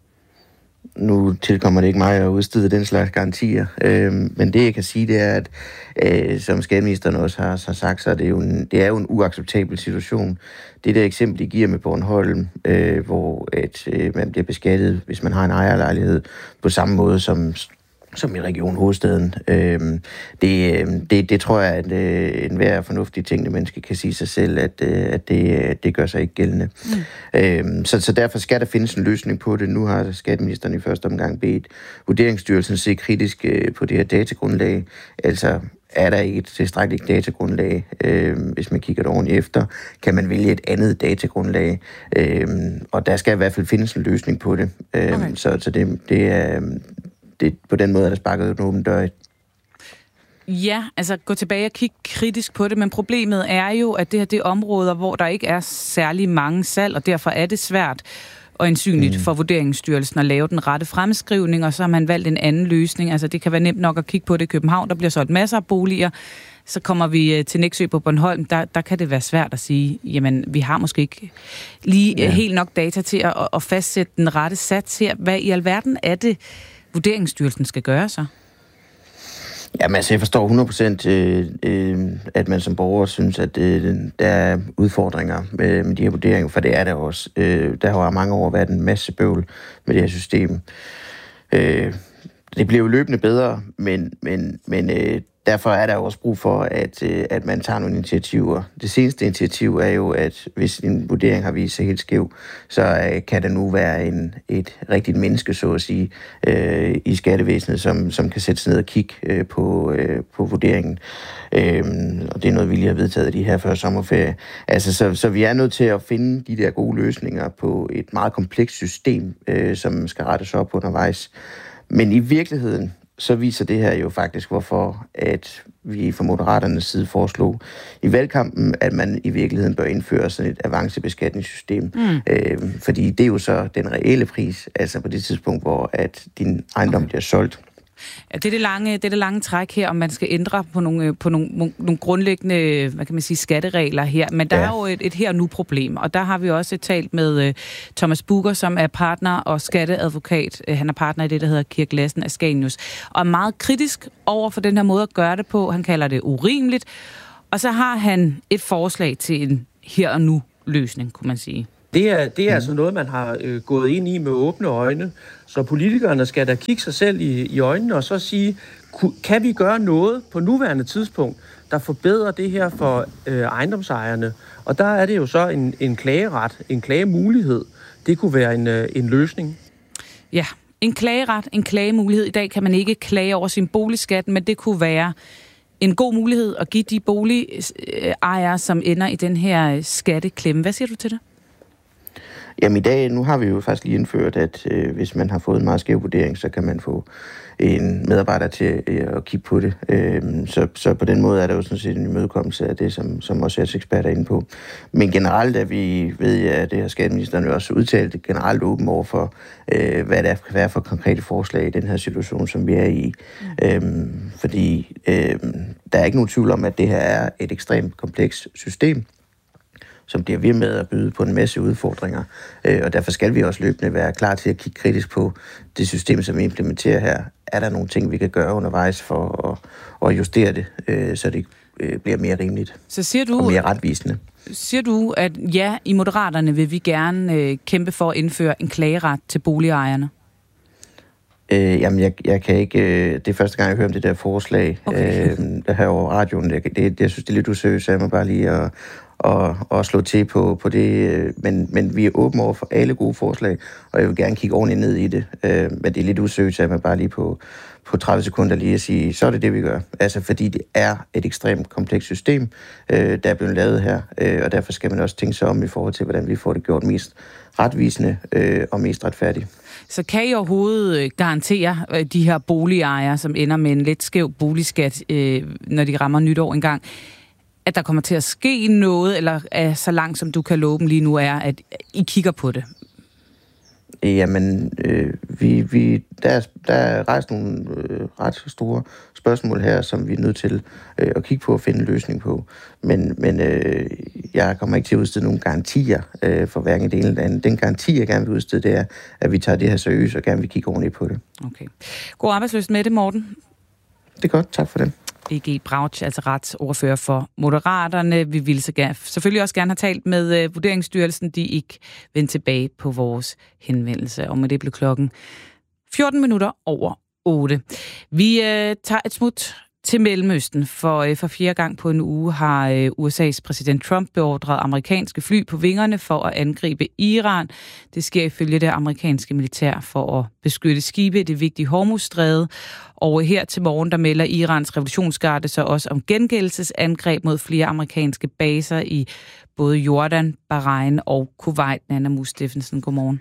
Nu tilkommer det ikke mig at udstede den slags garantier, øh, men det jeg kan sige, det er, at øh, som skatteministeren også har, har sagt, så er det jo en, det er jo en uacceptabel situation. Det der eksempel, de giver med Bornholm, øh, hvor at, øh, man bliver beskattet, hvis man har en ejerlejlighed, på samme måde som som i Region Hovedstaden. Øhm, det, det, det tror jeg, at øh, enhver fornuftig tænkende menneske kan sige sig selv, at, øh, at det, det gør sig ikke gældende. Mm. Øhm, så, så derfor skal der findes en løsning på det. Nu har skatteministeren i første omgang bedt Vurderingsstyrelsen se kritisk øh, på det her datagrundlag. Altså, er der ikke et tilstrækkeligt datagrundlag? Øh, hvis man kigger det ordentligt efter, kan man vælge et andet datagrundlag. Øh, og der skal i hvert fald findes en løsning på det. Øh, okay. Så, så det, det er... Det, på den måde er der sparket en åben dør. Ja, altså gå tilbage og kigge kritisk på det, men problemet er jo, at det her det er områder, hvor der ikke er særlig mange salg, og derfor er det svært og ensynligt mm. for Vurderingsstyrelsen at lave den rette fremskrivning, og så har man valgt en anden løsning. Altså det kan være nemt nok at kigge på det i København, der bliver solgt masser af boliger. Så kommer vi til Nexø på Bornholm, der, der kan det være svært at sige, jamen vi har måske ikke lige ja. helt nok data til at, at fastsætte den rette sats her. Hvad i alverden er det, Vurderingsstyrelsen skal gøre så? Jamen altså, jeg forstår hundrede procent, øh, øh, at man som borger synes, at øh, der er udfordringer med, med de her vurderinger, for det er der også. Øh, der har mange år været en masse bøvl med det her system. Øh, det bliver jo løbende bedre, men, men, men øh, derfor er der også brug for, at, øh, at man tager nogle initiativer. Det seneste initiativ er jo, at hvis en vurdering har vist sig helt skæv, så øh, kan der nu være en, et rigtigt menneske, så at sige, øh, i skattevæsenet, som, som kan sætte sig ned og kigge øh, på, øh, på vurderingen. Øh, og det er noget, vi lige har vedtaget de her før sommerferie. Altså, så, så vi er nødt til at finde de der gode løsninger på et meget komplekst system, øh, som skal rettes op undervejs. Men i virkeligheden, så viser det her jo faktisk, hvorfor at vi fra Moderaternes side foreslog i valgkampen, at man i virkeligheden bør indføre sådan et avancebeskatningssystem. Mm. Øh, fordi det er jo så den reelle pris, altså på det tidspunkt, hvor at din ejendom okay. bliver solgt. Ja, det er det lange, det er det lange træk her, om man skal ændre på nogle, på nogle, nogle grundlæggende, hvad kan man sige, skatteregler her. Men der ja. er jo et, et her nu problem, og der har vi også talt med uh, Thomas Bugger, som er partner og skatteadvokat. Uh, han er partner i det, der hedder Kirk Lassen Ascanius, og er meget kritisk over for den her måde at gøre det på. Han kalder det urimeligt, og så har han et forslag til en her og nu løsning, kunne man sige. Det er, det er mm. altså noget, man har øh, gået ind i med åbne øjne. Så politikerne skal da kigge sig selv i, i øjnene og så sige, kan vi gøre noget på nuværende tidspunkt, der forbedrer det her for øh, ejendomsejerne? Og der er det jo så en, en klageret, en klagemulighed. Det kunne være en, øh, en løsning. Ja, en klageret, en klagemulighed. I dag kan man ikke klage over sin boligskat, men det kunne være en god mulighed at give de boligejere, som ender i den her skatteklemme. Hvad siger du til det? Jamen i dag, nu har vi jo faktisk lige indført, at øh, hvis man har fået en meget skæv vurdering, så kan man få en medarbejder til øh, at kigge på det. Øh, så, så på den måde er der jo sådan set en imødekommelse af det, som, som også er eksperter inde på. Men generelt er vi, ved jeg, at det har skatteministeren jo også udtalt, generelt åben over for, øh, hvad der kan være for konkrete forslag i den her situation, som vi er i. Mm. Øh, fordi øh, der er ikke nogen tvivl om, at det her er et ekstremt komplekst system, som bliver ved med at byde på en masse udfordringer. Og derfor skal vi også løbende være klar til at kigge kritisk på det system, som vi implementerer her. Er der nogle ting, vi kan gøre undervejs for at, at justere det, så det bliver mere rimeligt så siger du, og mere retvisende? Siger du, at ja, i Moderaterne vil vi gerne kæmpe for at indføre en klageret til boligejerne? Øh, jamen, jeg, jeg kan ikke... Øh, det er første gang, jeg hører om det der forslag, okay. øh, der her over radioen. Jeg, det, jeg synes, det er lidt useriøst, så jeg må bare lige at, og, og slå til på, på det. Men, men vi er åbne over for alle gode forslag, og jeg vil gerne kigge ordentligt ned i det. Øh, men det er lidt useriøst, at man bare lige på, på tredive sekunder lige at sige, så er det det, vi gør. Altså, fordi det er et ekstremt komplekst system, øh, der er blevet lavet her, øh, og derfor skal man også tænke sig om i forhold til, hvordan vi får det gjort mest retvisende øh, og mest retfærdigt. Så kan I overhovedet garantere de her boligejere, som ender med en lidt skæv boligskat, øh, når de rammer nytår engang, at der kommer til at ske noget, eller er så langt, som du kan love dem lige nu, er, at I kigger på det? Jamen, øh, vi, vi, der, er, der er rejst nogle øh, ret store spørgsmål her, som vi er nødt til øh, at kigge på og finde en løsning på. Men, men øh, jeg kommer ikke til at udstede nogle garantier øh, for hverken det ene eller andet. Den garanti, jeg gerne vil udstede, det er, at vi tager det her seriøst og gerne vil kigge ordentligt på det. Okay. God arbejdsløst med det, Morten. Det er godt. Tak for det. B G Brauch, altså retsordfører for Moderaterne. Vi ville så gerne, selvfølgelig også gerne have talt med uh, Vurderingsstyrelsen. De ikke vendte tilbage på vores henvendelse. Og med det blev klokken fjorten minutter over otte. Vi uh, tager et smut til Mellemøsten, for uh, for fjerde gang på en uge har uh, U S A's præsident Trump beordret amerikanske fly på vingerne for at angribe Iran. Det sker ifølge det amerikanske militær for at beskytte skibe i det vigtige Hormuzstræde. Og her til morgen, der melder Irans revolutionsgarde så også om gengældelsesangreb mod flere amerikanske baser i både Jordan, Bahrain og Kuwait. Nanna Mus Steffensen, godmorgen.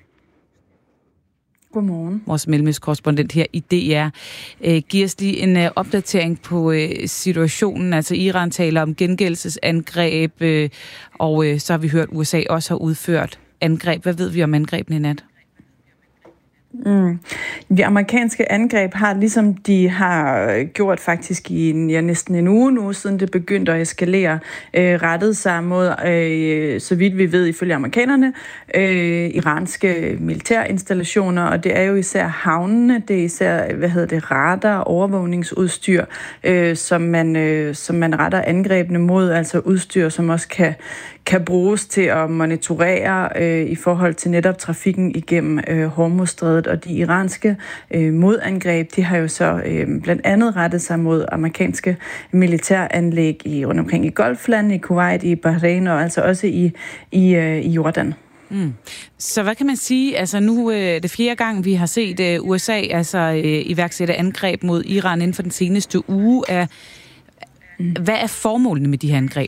Godmorgen. Vores mellemøstkorrespondent her i D R. Øh, giver os lige en øh, opdatering på øh, situationen. Altså Iran taler om gengældelsesangreb, øh, og øh, så har vi hørt, at U S A også har udført angreb. Hvad ved vi om angrebene i nat? Mm. De amerikanske angreb har, ligesom de har gjort faktisk i en, ja, næsten en uge nu, siden det begyndte at eskalere, øh, rettet sig mod, øh, så vidt vi ved ifølge amerikanerne, øh, iranske militærinstallationer, og det er jo især havnene, det er især, hvad hedder det, radar, overvågningsudstyr, øh, som, man, øh, som man retter angrebene mod, altså udstyr, som også kan, kan bruges til at monitorere øh, i forhold til netop trafikken igennem øh, Hormuzstrædet. Hormuzstrædet, og de iranske øh, modangreb, de har jo så øh, blandt andet rettet sig mod amerikanske militæranlæg i, rundt omkring i Golflandet, i Kuwait, i Bahrain og altså også i, i, øh, i Jordan. Mm. Så hvad kan man sige? Altså nu øh, det fjerde gang, vi har set øh, U S A altså, øh, iværksætte angreb mod Iran inden for den seneste uge. Er, mm. Hvad er formålene med de her angreb?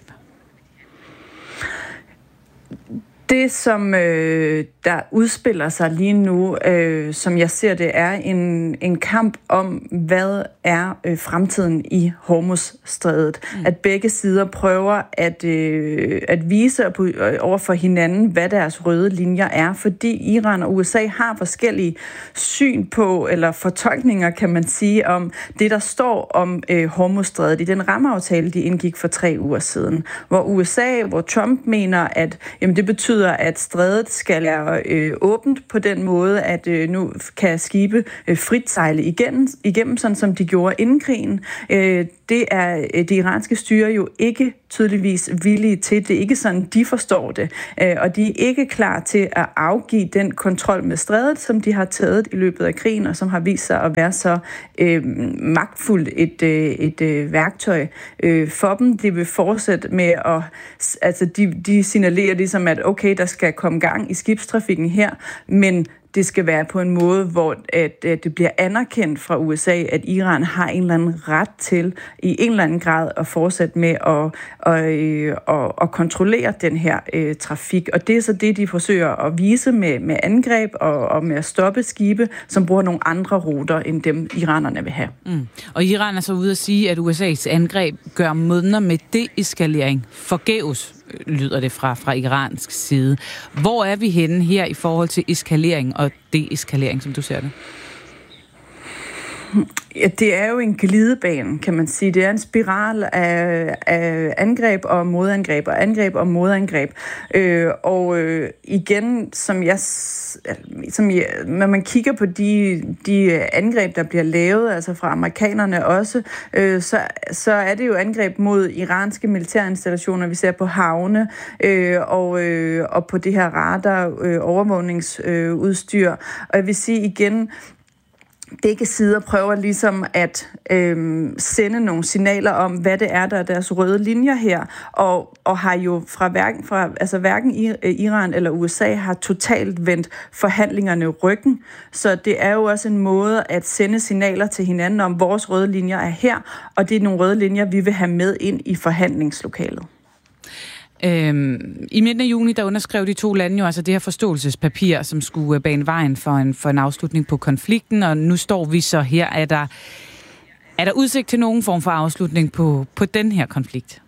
Det, som øh, der udspiller sig lige nu, øh, som jeg ser det, er en, en kamp om, hvad er øh, fremtiden i Hormuzstrædet. Mm. At begge sider prøver at, øh, at vise over for hinanden, hvad deres røde linjer er, fordi Iran og U S A har forskellige syn på, eller fortolkninger, kan man sige, om det, der står om øh, Hormuzstrædet i den rammeaftale, de indgik for tre uger siden. Hvor U S A, hvor Trump mener, at jamen, det betyder, at strædet skal være øh, åbent på den måde, at øh, nu kan skibe øh, frit sejle igennem, igennem, sådan som de gjorde inden krigen. Øh, det er øh, det iranske styre jo ikke tydeligvis villige til. Det er ikke sådan, de forstår det. Øh, og de er ikke klar til at afgive den kontrol med strædet, som de har taget i løbet af krigen, og som har vist sig at være så øh, magtfuldt et, øh, et øh, værktøj øh, for dem. De vil fortsætte med at... Altså, de, de signalerer ligesom, at okay, der skal komme gang i skibstrafikken her, men det skal være på en måde, hvor at, at det bliver anerkendt fra U S A, at Iran har en eller anden ret til i en eller anden grad at fortsætte med at, at, at, at kontrollere den her uh, trafik. Og det er så det, de forsøger at vise med, med angreb og, og med at stoppe skibe, som bruger nogle andre ruter, end dem iranerne vil have. Mm. Og Iran er så ude at sige, at U S A's angreb gør måneder med deeskalering forgæves, lyder det fra, fra iransk side. Hvor er vi henne her i forhold til eskalering og deeskalering, som du ser det? Ja, det er jo en glidebane, kan man sige. Det er en spiral af, af angreb og modangreb, og angreb og modangreb. Øh, og øh, igen, som jeg, som jeg, når man kigger på de, de angreb, der bliver lavet, altså fra amerikanerne også, øh, så, så er det jo angreb mod iranske militærinstallationer. Vi ser på havne øh, og, øh, og på det her radar øh, overvågningsudstyr. Øh, og jeg vil sige igen, begge sider prøver ligesom at øhm, sende nogle signaler om, hvad det er, der er deres røde linjer her, og, og har jo fra hverken, fra, altså hverken Iran eller U S A har totalt vendt forhandlingerne ryggen. Så det er jo også en måde at sende signaler til hinanden om, vores røde linjer er her, og det er nogle røde linjer, vi vil have med ind i forhandlingslokalet. Øhm, I midten af juni, der underskrev de to lande jo altså det her forståelsespapir, som skulle bane vejen for en, for en afslutning på konflikten, og nu står vi så her. Er der, er der udsigt til nogen form for afslutning på, på den her konflikt?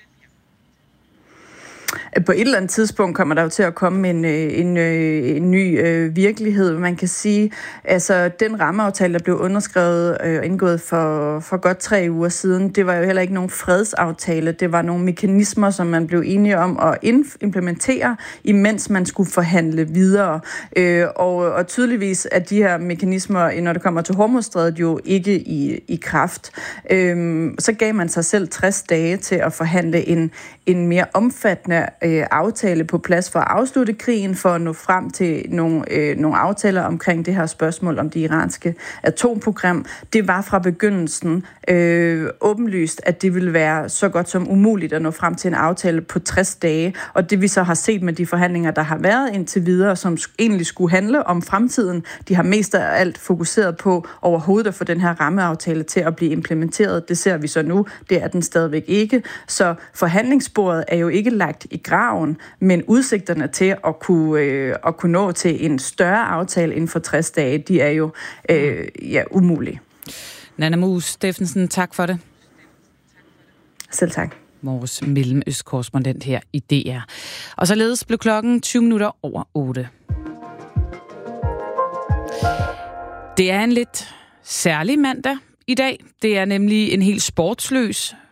På et eller andet tidspunkt kommer der jo til at komme en, en, en ny øh, virkelighed. Man kan sige, altså den rammeaftale, der blev underskrevet og øh, indgået for, for godt tre uger siden, det var jo heller ikke nogen fredsaftale. Det var nogle mekanismer, som man blev enige om at implementere, imens man skulle forhandle videre. Øh, og, og tydeligvis er de her mekanismer, når det kommer til Hormuzstrædet, jo ikke i, i kraft. Øh, så gav man sig selv tres dage til at forhandle en, en mere omfattende øh, aftale på plads for at afslutte krigen, for at nå frem til nogle, øh, nogle aftaler omkring det her spørgsmål om det iranske atomprogram. Det var fra begyndelsen øh, åbenlyst, at det ville være så godt som umuligt at nå frem til en aftale på tres dage, og det vi så har set med de forhandlinger, der har været indtil videre, som egentlig skulle handle om fremtiden, de har mest af alt fokuseret på overhovedet at få den her rammeaftale til at blive implementeret. Det ser vi så nu, det er den stadigvæk ikke. Så forhandlingsbordet er jo ikke lagt i graven, men udsigterne til at kunne, øh, at kunne nå til en større aftale inden for tres dage, de er jo øh, ja, umulige. Nanna Muus Steffensen, tak for det. Selv tak. Vores mellemøstkorrespondent her i D R. Og således blev klokken tyve minutter over otte. Det er en lidt særlig mandag i dag. Det er nemlig en helt sportsløs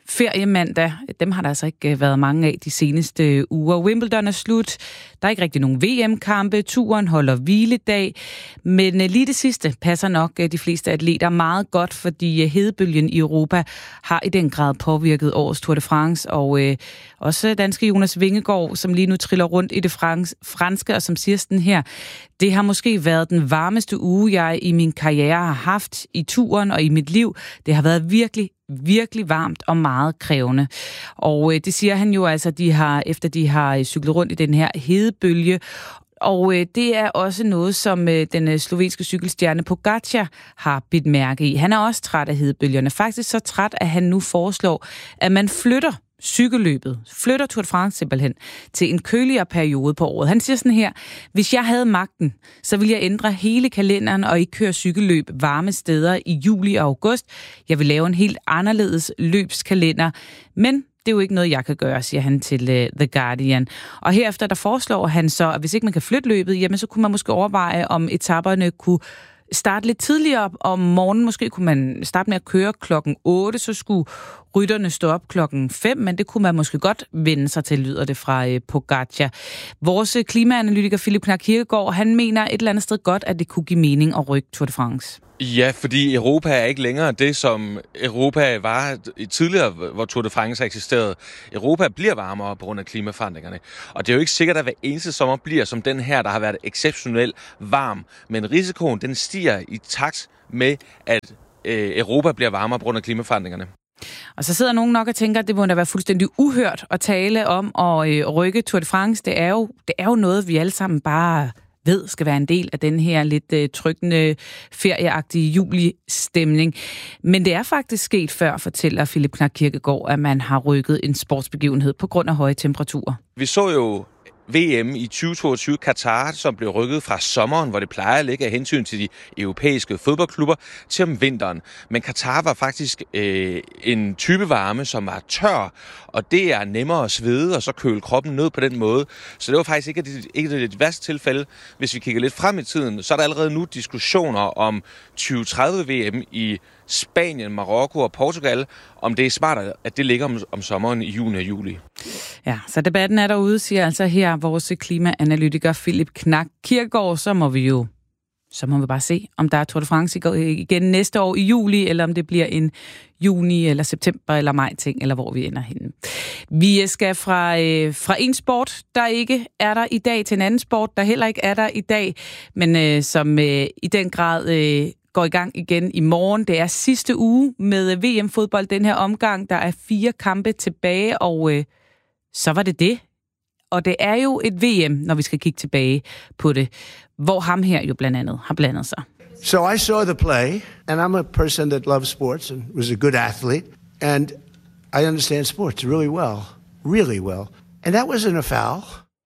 feriemandag. Dem har der altså ikke været mange af de seneste uger. Wimbledon er slut. Der er ikke rigtig nogen V M-kampe. Turen holder hviledag. Men lige det sidste passer nok de fleste atleter meget godt, fordi hedebølgen i Europa har i den grad påvirket årets Tour de France. Og øh, også danske Jonas Vingegaard, som lige nu triller rundt i det frans- franske, og som siger sådan her: det har måske været den varmeste uge, jeg i min karriere har haft i turen og i mit liv. Det har været virkelig, virkelig varmt og meget krævende. Og øh, det siger han jo altså, de har, efter de har cyklet rundt i den her hedebølge. Og øh, det er også noget, som øh, den øh, slovenske cykelstjerne Pogačar har bidt mærke i. Han er også træt af hedebølgerne. Faktisk så træt, at han nu foreslår, at man flytter cykelløbet, flytter Tour de France simpelthen til en køligere periode på året. Han siger sådan her: hvis jeg havde magten, så ville jeg ændre hele kalenderen og ikke køre cykelløb varme steder i juli og august. Jeg vil lave en helt anderledes løbskalender, men det er jo ikke noget, jeg kan gøre, siger han til uh, The Guardian. Og herefter der foreslår han så, at hvis ikke man kan flytte løbet, jamen så kunne man måske overveje, om etaperne kunne starte lidt tidligere om morgenen. Måske kunne man starte med at køre klokken otte, så skulle rytterne stå op klokken fem, men det kunne man måske godt vende sig til, lyder det fra øh, Pogačar. Vores klimaanalytiker Philip Knark Kirkegaard, han mener et eller andet sted godt, at det kunne give mening at rykke Tour de France. Ja, fordi Europa er ikke længere det, som Europa var tidligere, hvor Tour de France eksisterede. Europa bliver varmere på grund af klimaforandringerne. Og det er jo ikke sikkert, at hver eneste sommer bliver som den her, der har været exceptionelt varm. Men risikoen, den stiger i takt med, at øh, Europa bliver varmere på grund af klimaforandringerne. Og så sidder nogen nok og tænker, at det må da være fuldstændig uhørt at tale om at øh, rykke Tour de France. Det er, jo, det er jo noget, vi alle sammen bare ved skal være en del af den her lidt øh, trykkende, ferieagtige julistemning. Men det er faktisk sket før, fortæller Philip Knark Kirkegaard, at man har rykket en sportsbegivenhed på grund af høje temperaturer. Vi så jo V M i tyve toogtyve Katar, som blev rykket fra sommeren, hvor det plejer at ligge af hensyn til de europæiske fodboldklubber, til om vinteren. Men Katar var faktisk øh, en type varme, som var tør, og det er nemmere at svede, og så køle kroppen ned på den måde. Så det var faktisk ikke det, ikke det værste tilfælde. Hvis vi kigger lidt frem i tiden, så er der allerede nu diskussioner om tyve tredive V M i Spanien, Marokko og Portugal, om det er smart, at det ligger om, om sommeren i juni og juli. Ja, så debatten er derude, siger altså her vores klimaanalytiker Philip Knark Kirkegaard. Så må vi jo så må vi bare se, om der er Tour de France igen næste år i juli, eller om det bliver en juni eller september eller maj ting, eller hvor vi ender henne. Vi skal fra, øh, fra en sport, der ikke er der i dag, til en anden sport, der heller ikke er der i dag, men øh, som øh, i den grad øh, går i gang igen i morgen. Det er sidste uge med V M-fodbold den her omgang. Der er fire kampe tilbage, og øh, så var det det. Og det er jo et V M, når vi skal kigge tilbage på det, hvor ham her jo blandt andet har blandet sig. So I saw the play, and I'm a person that loves sports and was a good athlete, and I understand sports really well, really well. And that wasn't a foul.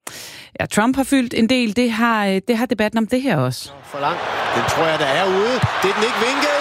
Ja, Trump har fyldt en del. Det har, det har debatten om det her også. For langt. Den tror jeg, der er ude. Det er den ikke vinket.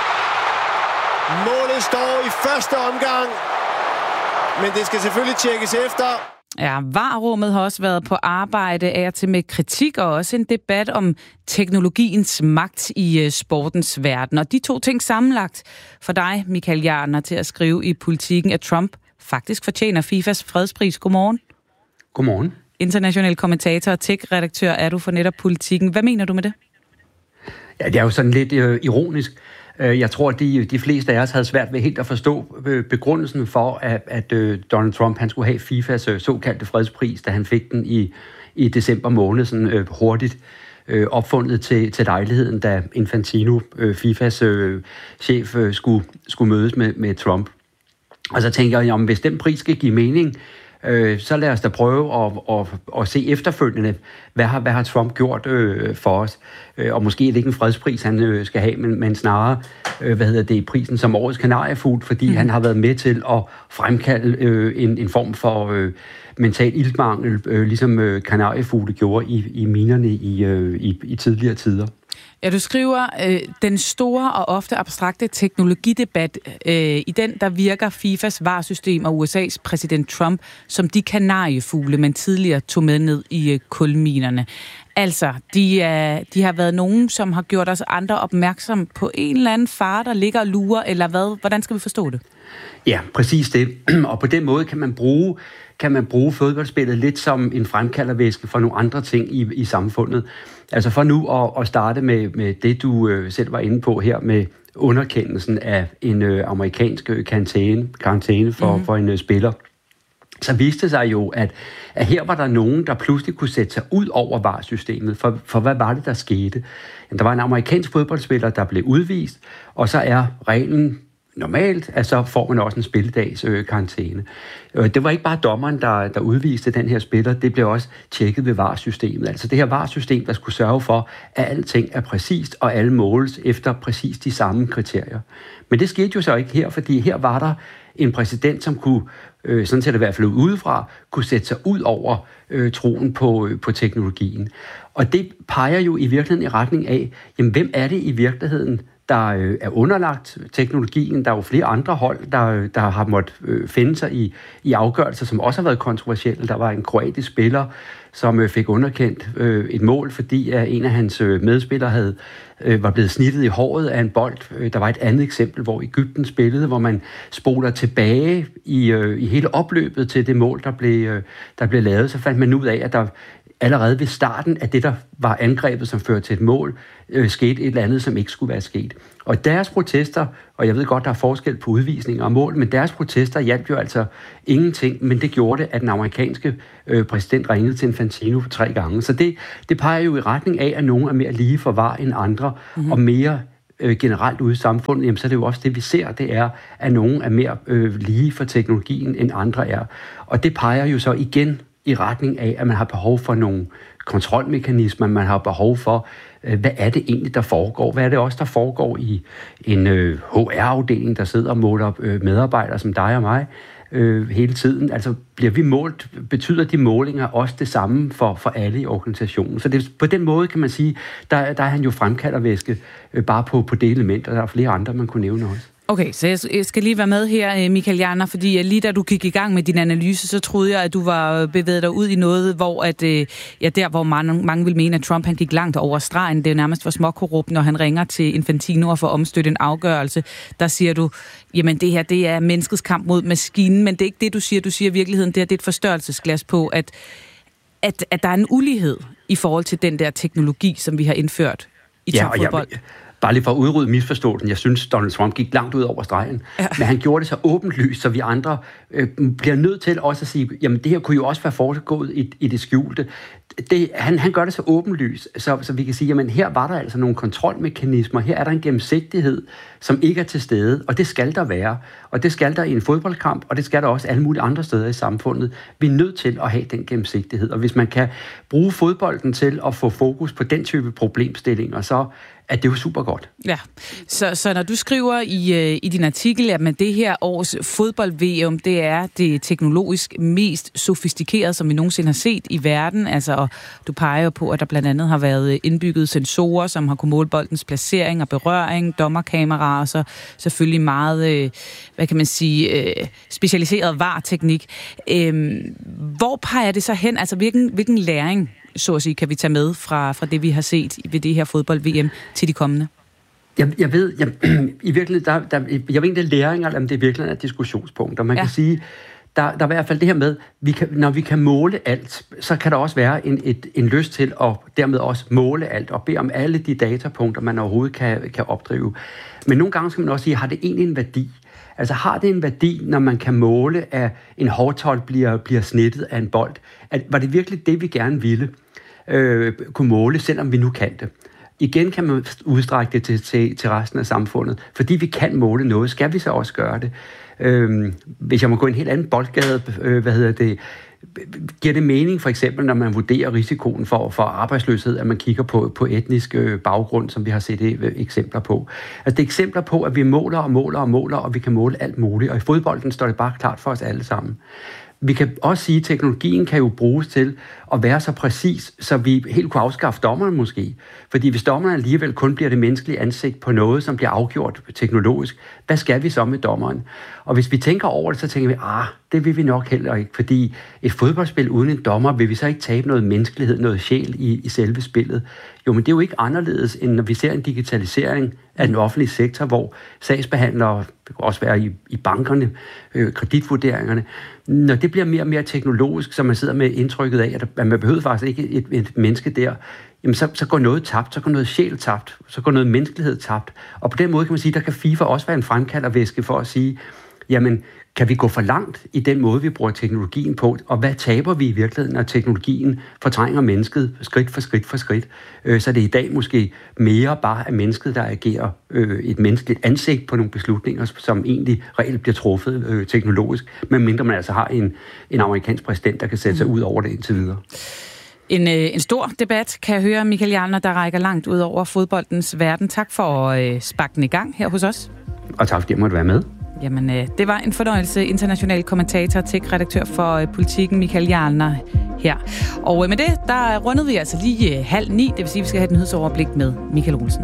Målet står i første omgang, men det skal selvfølgelig tjekkes efter. Ja, V A R-rummet har også været på arbejde af til med kritik og også en debat om teknologiens magt i sportens verden. Og de to ting sammenlagt for dig, Michael Jarner, til at skrive i Politikken, at Trump faktisk fortjener FIFAs fredspris. Godmorgen. Godmorgen. International kommentator og tech-redaktør er du for netop Politikken. Hvad mener du med det? Ja, det er jo sådan lidt øh, ironisk. Jeg tror, at de, de fleste af os havde svært ved helt at forstå begrundelsen for, at, at Donald Trump han skulle have FIFAs såkaldte fredspris, da han fik den i, i december måned, sådan øh, hurtigt øh, opfundet til, til lejligheden, da Infantino, øh, FIFAs øh, chef, øh, skulle, skulle mødes med, med Trump. Og så tænker jeg, om hvis den pris skal give mening, øh, så lad os da prøve at, at, at se efterfølgende, hvad har, hvad har Trump gjort øh, for os. Øh, og måske er det ikke en fredspris, han øh, skal have, men, men snarere øh, hvad hedder det, prisen som årets kanariefugl, fordi mm. han har været med til at fremkalde øh, en, en form for øh, mental iltmangel, øh, ligesom øh, kanariefugle gjorde i, i minerne i, øh, i, i tidligere tider. Ja, du skriver, øh, den store og ofte abstrakte teknologidebat, øh, i den, der virker FIFAs V A R-system og U S A's præsident Trump som de kanariefugle, man tidligere tog med ned i øh, kulminerne. medierne. Altså, de, er, de har været nogen, som har gjort os andre opmærksom på en eller anden far, der ligger og lurer, eller hvad? Hvordan skal vi forstå det? Ja, præcis det. Og på den måde kan man bruge, kan man bruge fodboldspillet lidt som en fremkaldervæske for nogle andre ting i, i samfundet. Altså for nu at, at starte med, med det, du øh, selv var inde på her, med underkendelsen af en øh, amerikansk karantæne, karantæne for, mm-hmm. for en øh, spiller, så viste det sig jo, at, at her var der nogen, der pludselig kunne sætte sig ud over V A R-systemet. For, for hvad var det, der skete? Der var en amerikansk fodboldspiller, der blev udvist, og så er reglen normalt, at så får man også en spilledags øh, karantæne. Det var ikke bare dommeren, der, der udviste den her spiller, det blev også tjekket ved V A R-systemet. Altså det her V A R-system, der skulle sørge for, at alting er præcist, og alle måles efter præcis de samme kriterier. Men det skete jo så ikke her, fordi her var der en præsident, som kunne, øh, sådan set i hvert fald udefra, kunne sætte sig ud over øh, troen på, øh, på teknologien. Og det peger jo i virkeligheden i retning af, jamen hvem er det i virkeligheden, der øh, er underlagt teknologien. Der er jo flere andre hold, der, der har måttet øh, finde sig i, i afgørelser, som også har været kontroversielle. Der var en kroatisk spiller, som øh, fik underkendt øh, et mål, fordi at en af hans øh, medspillere havde, øh, var blevet snittet i håret af en bold. Øh, der var et andet eksempel, hvor Egypten spillede, hvor man spoler tilbage i, øh, i hele opløbet til det mål, der blev, øh, der blev lavet. Så fandt man ud af, at der allerede ved starten af det, der var angrebet, som førte til et mål, øh, skete et eller andet, som ikke skulle være sket. Og deres protester, og jeg ved godt, der er forskel på udvisninger og mål, men deres protester hjalp jo altså ingenting, men det gjorde det, at den amerikanske øh, præsident ringede til Infantino tre gange. Så det, det peger jo i retning af, at nogen er mere lige for V A R end andre, mm-hmm. og mere øh, generelt ude i samfundet, jamen, så er det jo også det, vi ser, det er, at nogen er mere øh, lige for teknologien, end andre er. Og det peger jo så igen i retning af, at man har behov for nogle kontrolmekanismer, man har behov for, øh, hvad er det egentlig, der foregår? Hvad er det også, der foregår i en øh, H R-afdeling, der sidder og måler øh, medarbejdere som dig og mig øh, hele tiden? Altså, bliver vi målt? Betyder de målinger også det samme for, for alle i organisationen? Så det, på den måde kan man sige, der, der er han jo fremkaldervæske øh, bare på, på det element, og der er flere andre, man kunne nævne også. Okay, så jeg skal lige være med her, Michael Hjerner, fordi lige da du gik i gang med din analyse, så troede jeg, at du var bevæget dig ud i noget, hvor at, ja, der hvor mange, mange vil mene, at Trump han gik langt over stregen. Det er nærmest for småkorrupt, når han ringer til Infantino og får omstødt en afgørelse. Der siger du, jamen det her, det er menneskets kamp mod maskinen, men det er ikke det, du siger. Du siger i virkeligheden, det er, det er et forstørrelsesglas på, at, at, at der er en ulighed i forhold til den der teknologi, som vi har indført i ja, topfodbold. Ja, bare lige for at udrydde misforståelsen. Jeg synes, Donald Trump gik langt ud over stregen. Ja. Men han gjorde det så åbenlyst, så vi andre øh, bliver nødt til også at sige, jamen det her kunne jo også være foregået i, i det skjulte. Det, han, han gør det så åbenlyst, så, så vi kan sige, jamen her var der altså nogle kontrolmekanismer, her er der en gennemsigtighed, som ikke er til stede, og det skal der være. Og det skal der i en fodboldkamp, og det skal der også alle mulige andre steder i samfundet. Vi er nødt til at have den gennemsigtighed, og hvis man kan bruge fodbolden til at få fokus på den type problemstillinger, så at det er jo super godt. Ja, så, så når du skriver i, i din artikel, at med det her års fodbold-V M, det er det teknologisk mest sofistikerede, som vi nogensinde har set i verden, altså, og du peger jo på, at der blandt andet har været indbygget sensorer, som har kunnet måle boldens placering og berøring, dommerkameraer, og så selvfølgelig meget, hvad kan man sige, specialiseret V A R-teknik. Hvor peger det så hen? Altså, hvilken, hvilken læring, så at sige, kan vi tage med fra, fra det, vi har set ved det her fodbold-V M til de kommende? Jeg, jeg ved, jeg, i virkeligheden, der, der, jeg ved ikke, det er læringer, eller om det er virkelig et diskussionspunkt. Og man ja. kan sige, der, der er i hvert fald det her med, vi kan, når vi kan måle alt, så kan der også være en, et, en lyst til at dermed også måle alt, og bede om alle de datapunkter, man overhovedet kan, kan opdrive. Men nogle gange skal man også sige, har det egentlig en værdi? Altså har det en værdi, når man kan måle, at en hårtold bliver, bliver snittet af en bold? At, var det virkelig det, vi gerne ville øh, kunne måle, selvom vi nu kan det? Igen kan man udstrække det til, til, til resten af samfundet. Fordi vi kan måle noget, skal vi så også gøre det. Øh, hvis jeg må gå en helt anden boldgade, øh, hvad hedder det, giver det mening for eksempel, når man vurderer risikoen for, for arbejdsløshed, at man kigger på, på etnisk øh, baggrund, som vi har set øh, eksempler på. Altså det er eksempler på, at vi måler og måler og måler, og vi kan måle alt muligt. Og i fodbolden står det bare klart for os alle sammen. Vi kan også sige, at teknologien kan jo bruges til at være så præcis, så vi helt kunne afskaffe dommerne måske. Fordi hvis dommerne alligevel kun bliver det menneskelige ansigt på noget, som bliver afgjort teknologisk, hvad skal vi så med dommeren? Og hvis vi tænker over det, så tænker vi, ah, det vil vi nok heller ikke, fordi et fodboldspil uden en dommer, vil vi så ikke tabe noget menneskelighed, noget sjæl i, i selve spillet? Jo, men det er jo ikke anderledes, end når vi ser en digitalisering af den offentlige sektor, hvor sagsbehandlere, det kan også være i, i bankerne, øh, kreditvurderingerne, når det bliver mere og mere teknologisk, så man sidder med indtrykket af, at man behøver faktisk ikke et, et menneske der, jamen så, så går noget tabt, så går noget sjæl tabt, så går noget menneskelighed tabt. Og på den måde kan man sige, der kan FIFA også være en fremkaldervæske for at sige, jamen, kan vi gå for langt i den måde, vi bruger teknologien på? Og hvad taber vi i virkeligheden, når teknologien fortrænger mennesket skridt for skridt for skridt? Så det er i dag måske mere bare af mennesket, der agerer et menneskeligt ansigt på nogle beslutninger, som egentlig reelt bliver truffet teknologisk, medmindre man altså har en, en amerikansk præsident, der kan sætte sig ud over det indtil videre. En, en stor debat, kan jeg høre, Michael Hjalmar, der rækker langt ud over fodboldens verden. Tak for at øh, sparke den i gang her hos os. Og tak fordi jeg måtte være med. Jamen, øh, det var en fornøjelse. International kommentator, tech-redaktør for øh, Politikken, Michael Hjalmar her. Og øh, med det, der rundede vi altså lige øh, halv ni. Det vil sige, at vi skal have et nyhedsoverblik med Michael Olsen.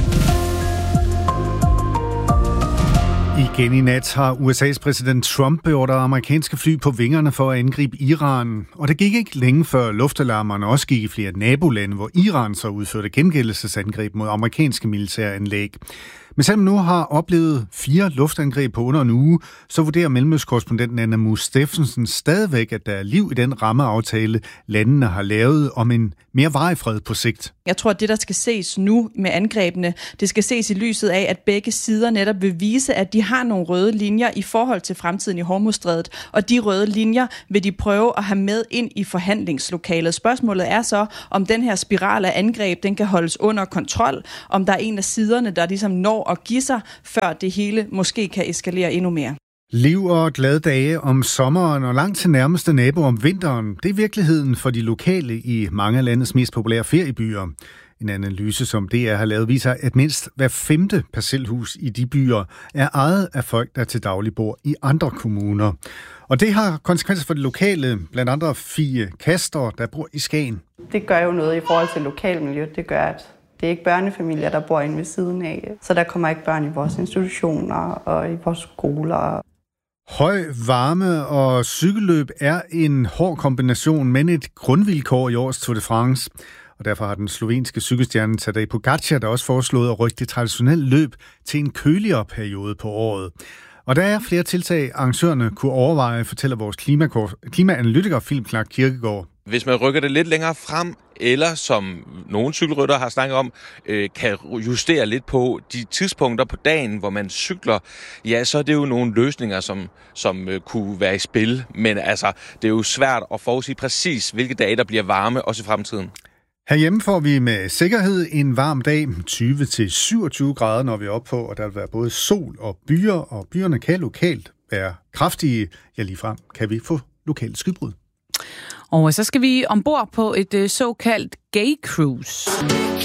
Igen i nat har U S A's præsident Trump beordret amerikanske fly på vingerne for at angribe Iran. Og det gik ikke længe før luftalarmerne også gik i flere nabolande, hvor Iran så udførte gengældelsesangreb mod amerikanske militæranlæg. Men selvom nu har oplevet fire luftangreb på under en uge, så vurderer mellemøstkorrespondenten Anna Mus Steffensen stadigvæk, at der er liv i den rammeaftale, landene har lavet om en mere varig fred på sigt. Jeg tror, at det, der skal ses nu med angrebene, det skal ses i lyset af, at begge sider netop vil vise, at de har nogle røde linjer i forhold til fremtiden i Hormuzstrædet, og de røde linjer vil de prøve at have med ind i forhandlingslokalet. Spørgsmålet er så, om den her spiral af angreb, den kan holdes under kontrol, om der er en af siderne, der ligesom når at give sig, før det hele måske kan eskalere endnu mere. Liv og glade dage om sommeren og langt til nærmeste nabo om vinteren, det er virkeligheden for de lokale i mange af landets mest populære feriebyer. En analyse, som D R har lavet, viser, at mindst hver femte parcelhus i de byer er ejet af folk, der til daglig bor i andre kommuner. Og det har konsekvenser for de lokale, blandt andre Fie Kaster, der bor i Skagen. Det gør jo noget i forhold til lokalmiljøet. Det gør, at det er ikke børnefamilier, der bor inde ved siden af. Så der kommer ikke børn i vores institutioner og i vores skoler. Høj varme og cykelløb er en hård kombination, men et grundvilkår i årets Tour de France. Og derfor har den slovenske cykelstjerne Tadej Pogačar der også foreslået at rykke det traditionelle løb til en køligere periode på året. Og der er flere tiltag, arrangørerne kunne overveje, fortæller vores klimaanalytiker Philip Clark Kirkegaard. Hvis man rykker det lidt længere frem, eller som nogle cykelryttere har snakket om, øh, kan justere lidt på de tidspunkter på dagen, hvor man cykler, ja, så er det jo nogle løsninger, som, som øh, kunne være i spil. Men altså, det er jo svært at forudsige præcis, hvilke dage, der bliver varme, også i fremtiden. Herhjemme får vi med sikkerhed en varm dag, tyve til syvogtyve grader, når vi er oppe på, og der vil være både sol og byer, og byerne kan lokalt være kraftige. Ja, ligefrem kan vi få lokalt skybrud. Og så skal vi ombord på et såkaldt gay cruise.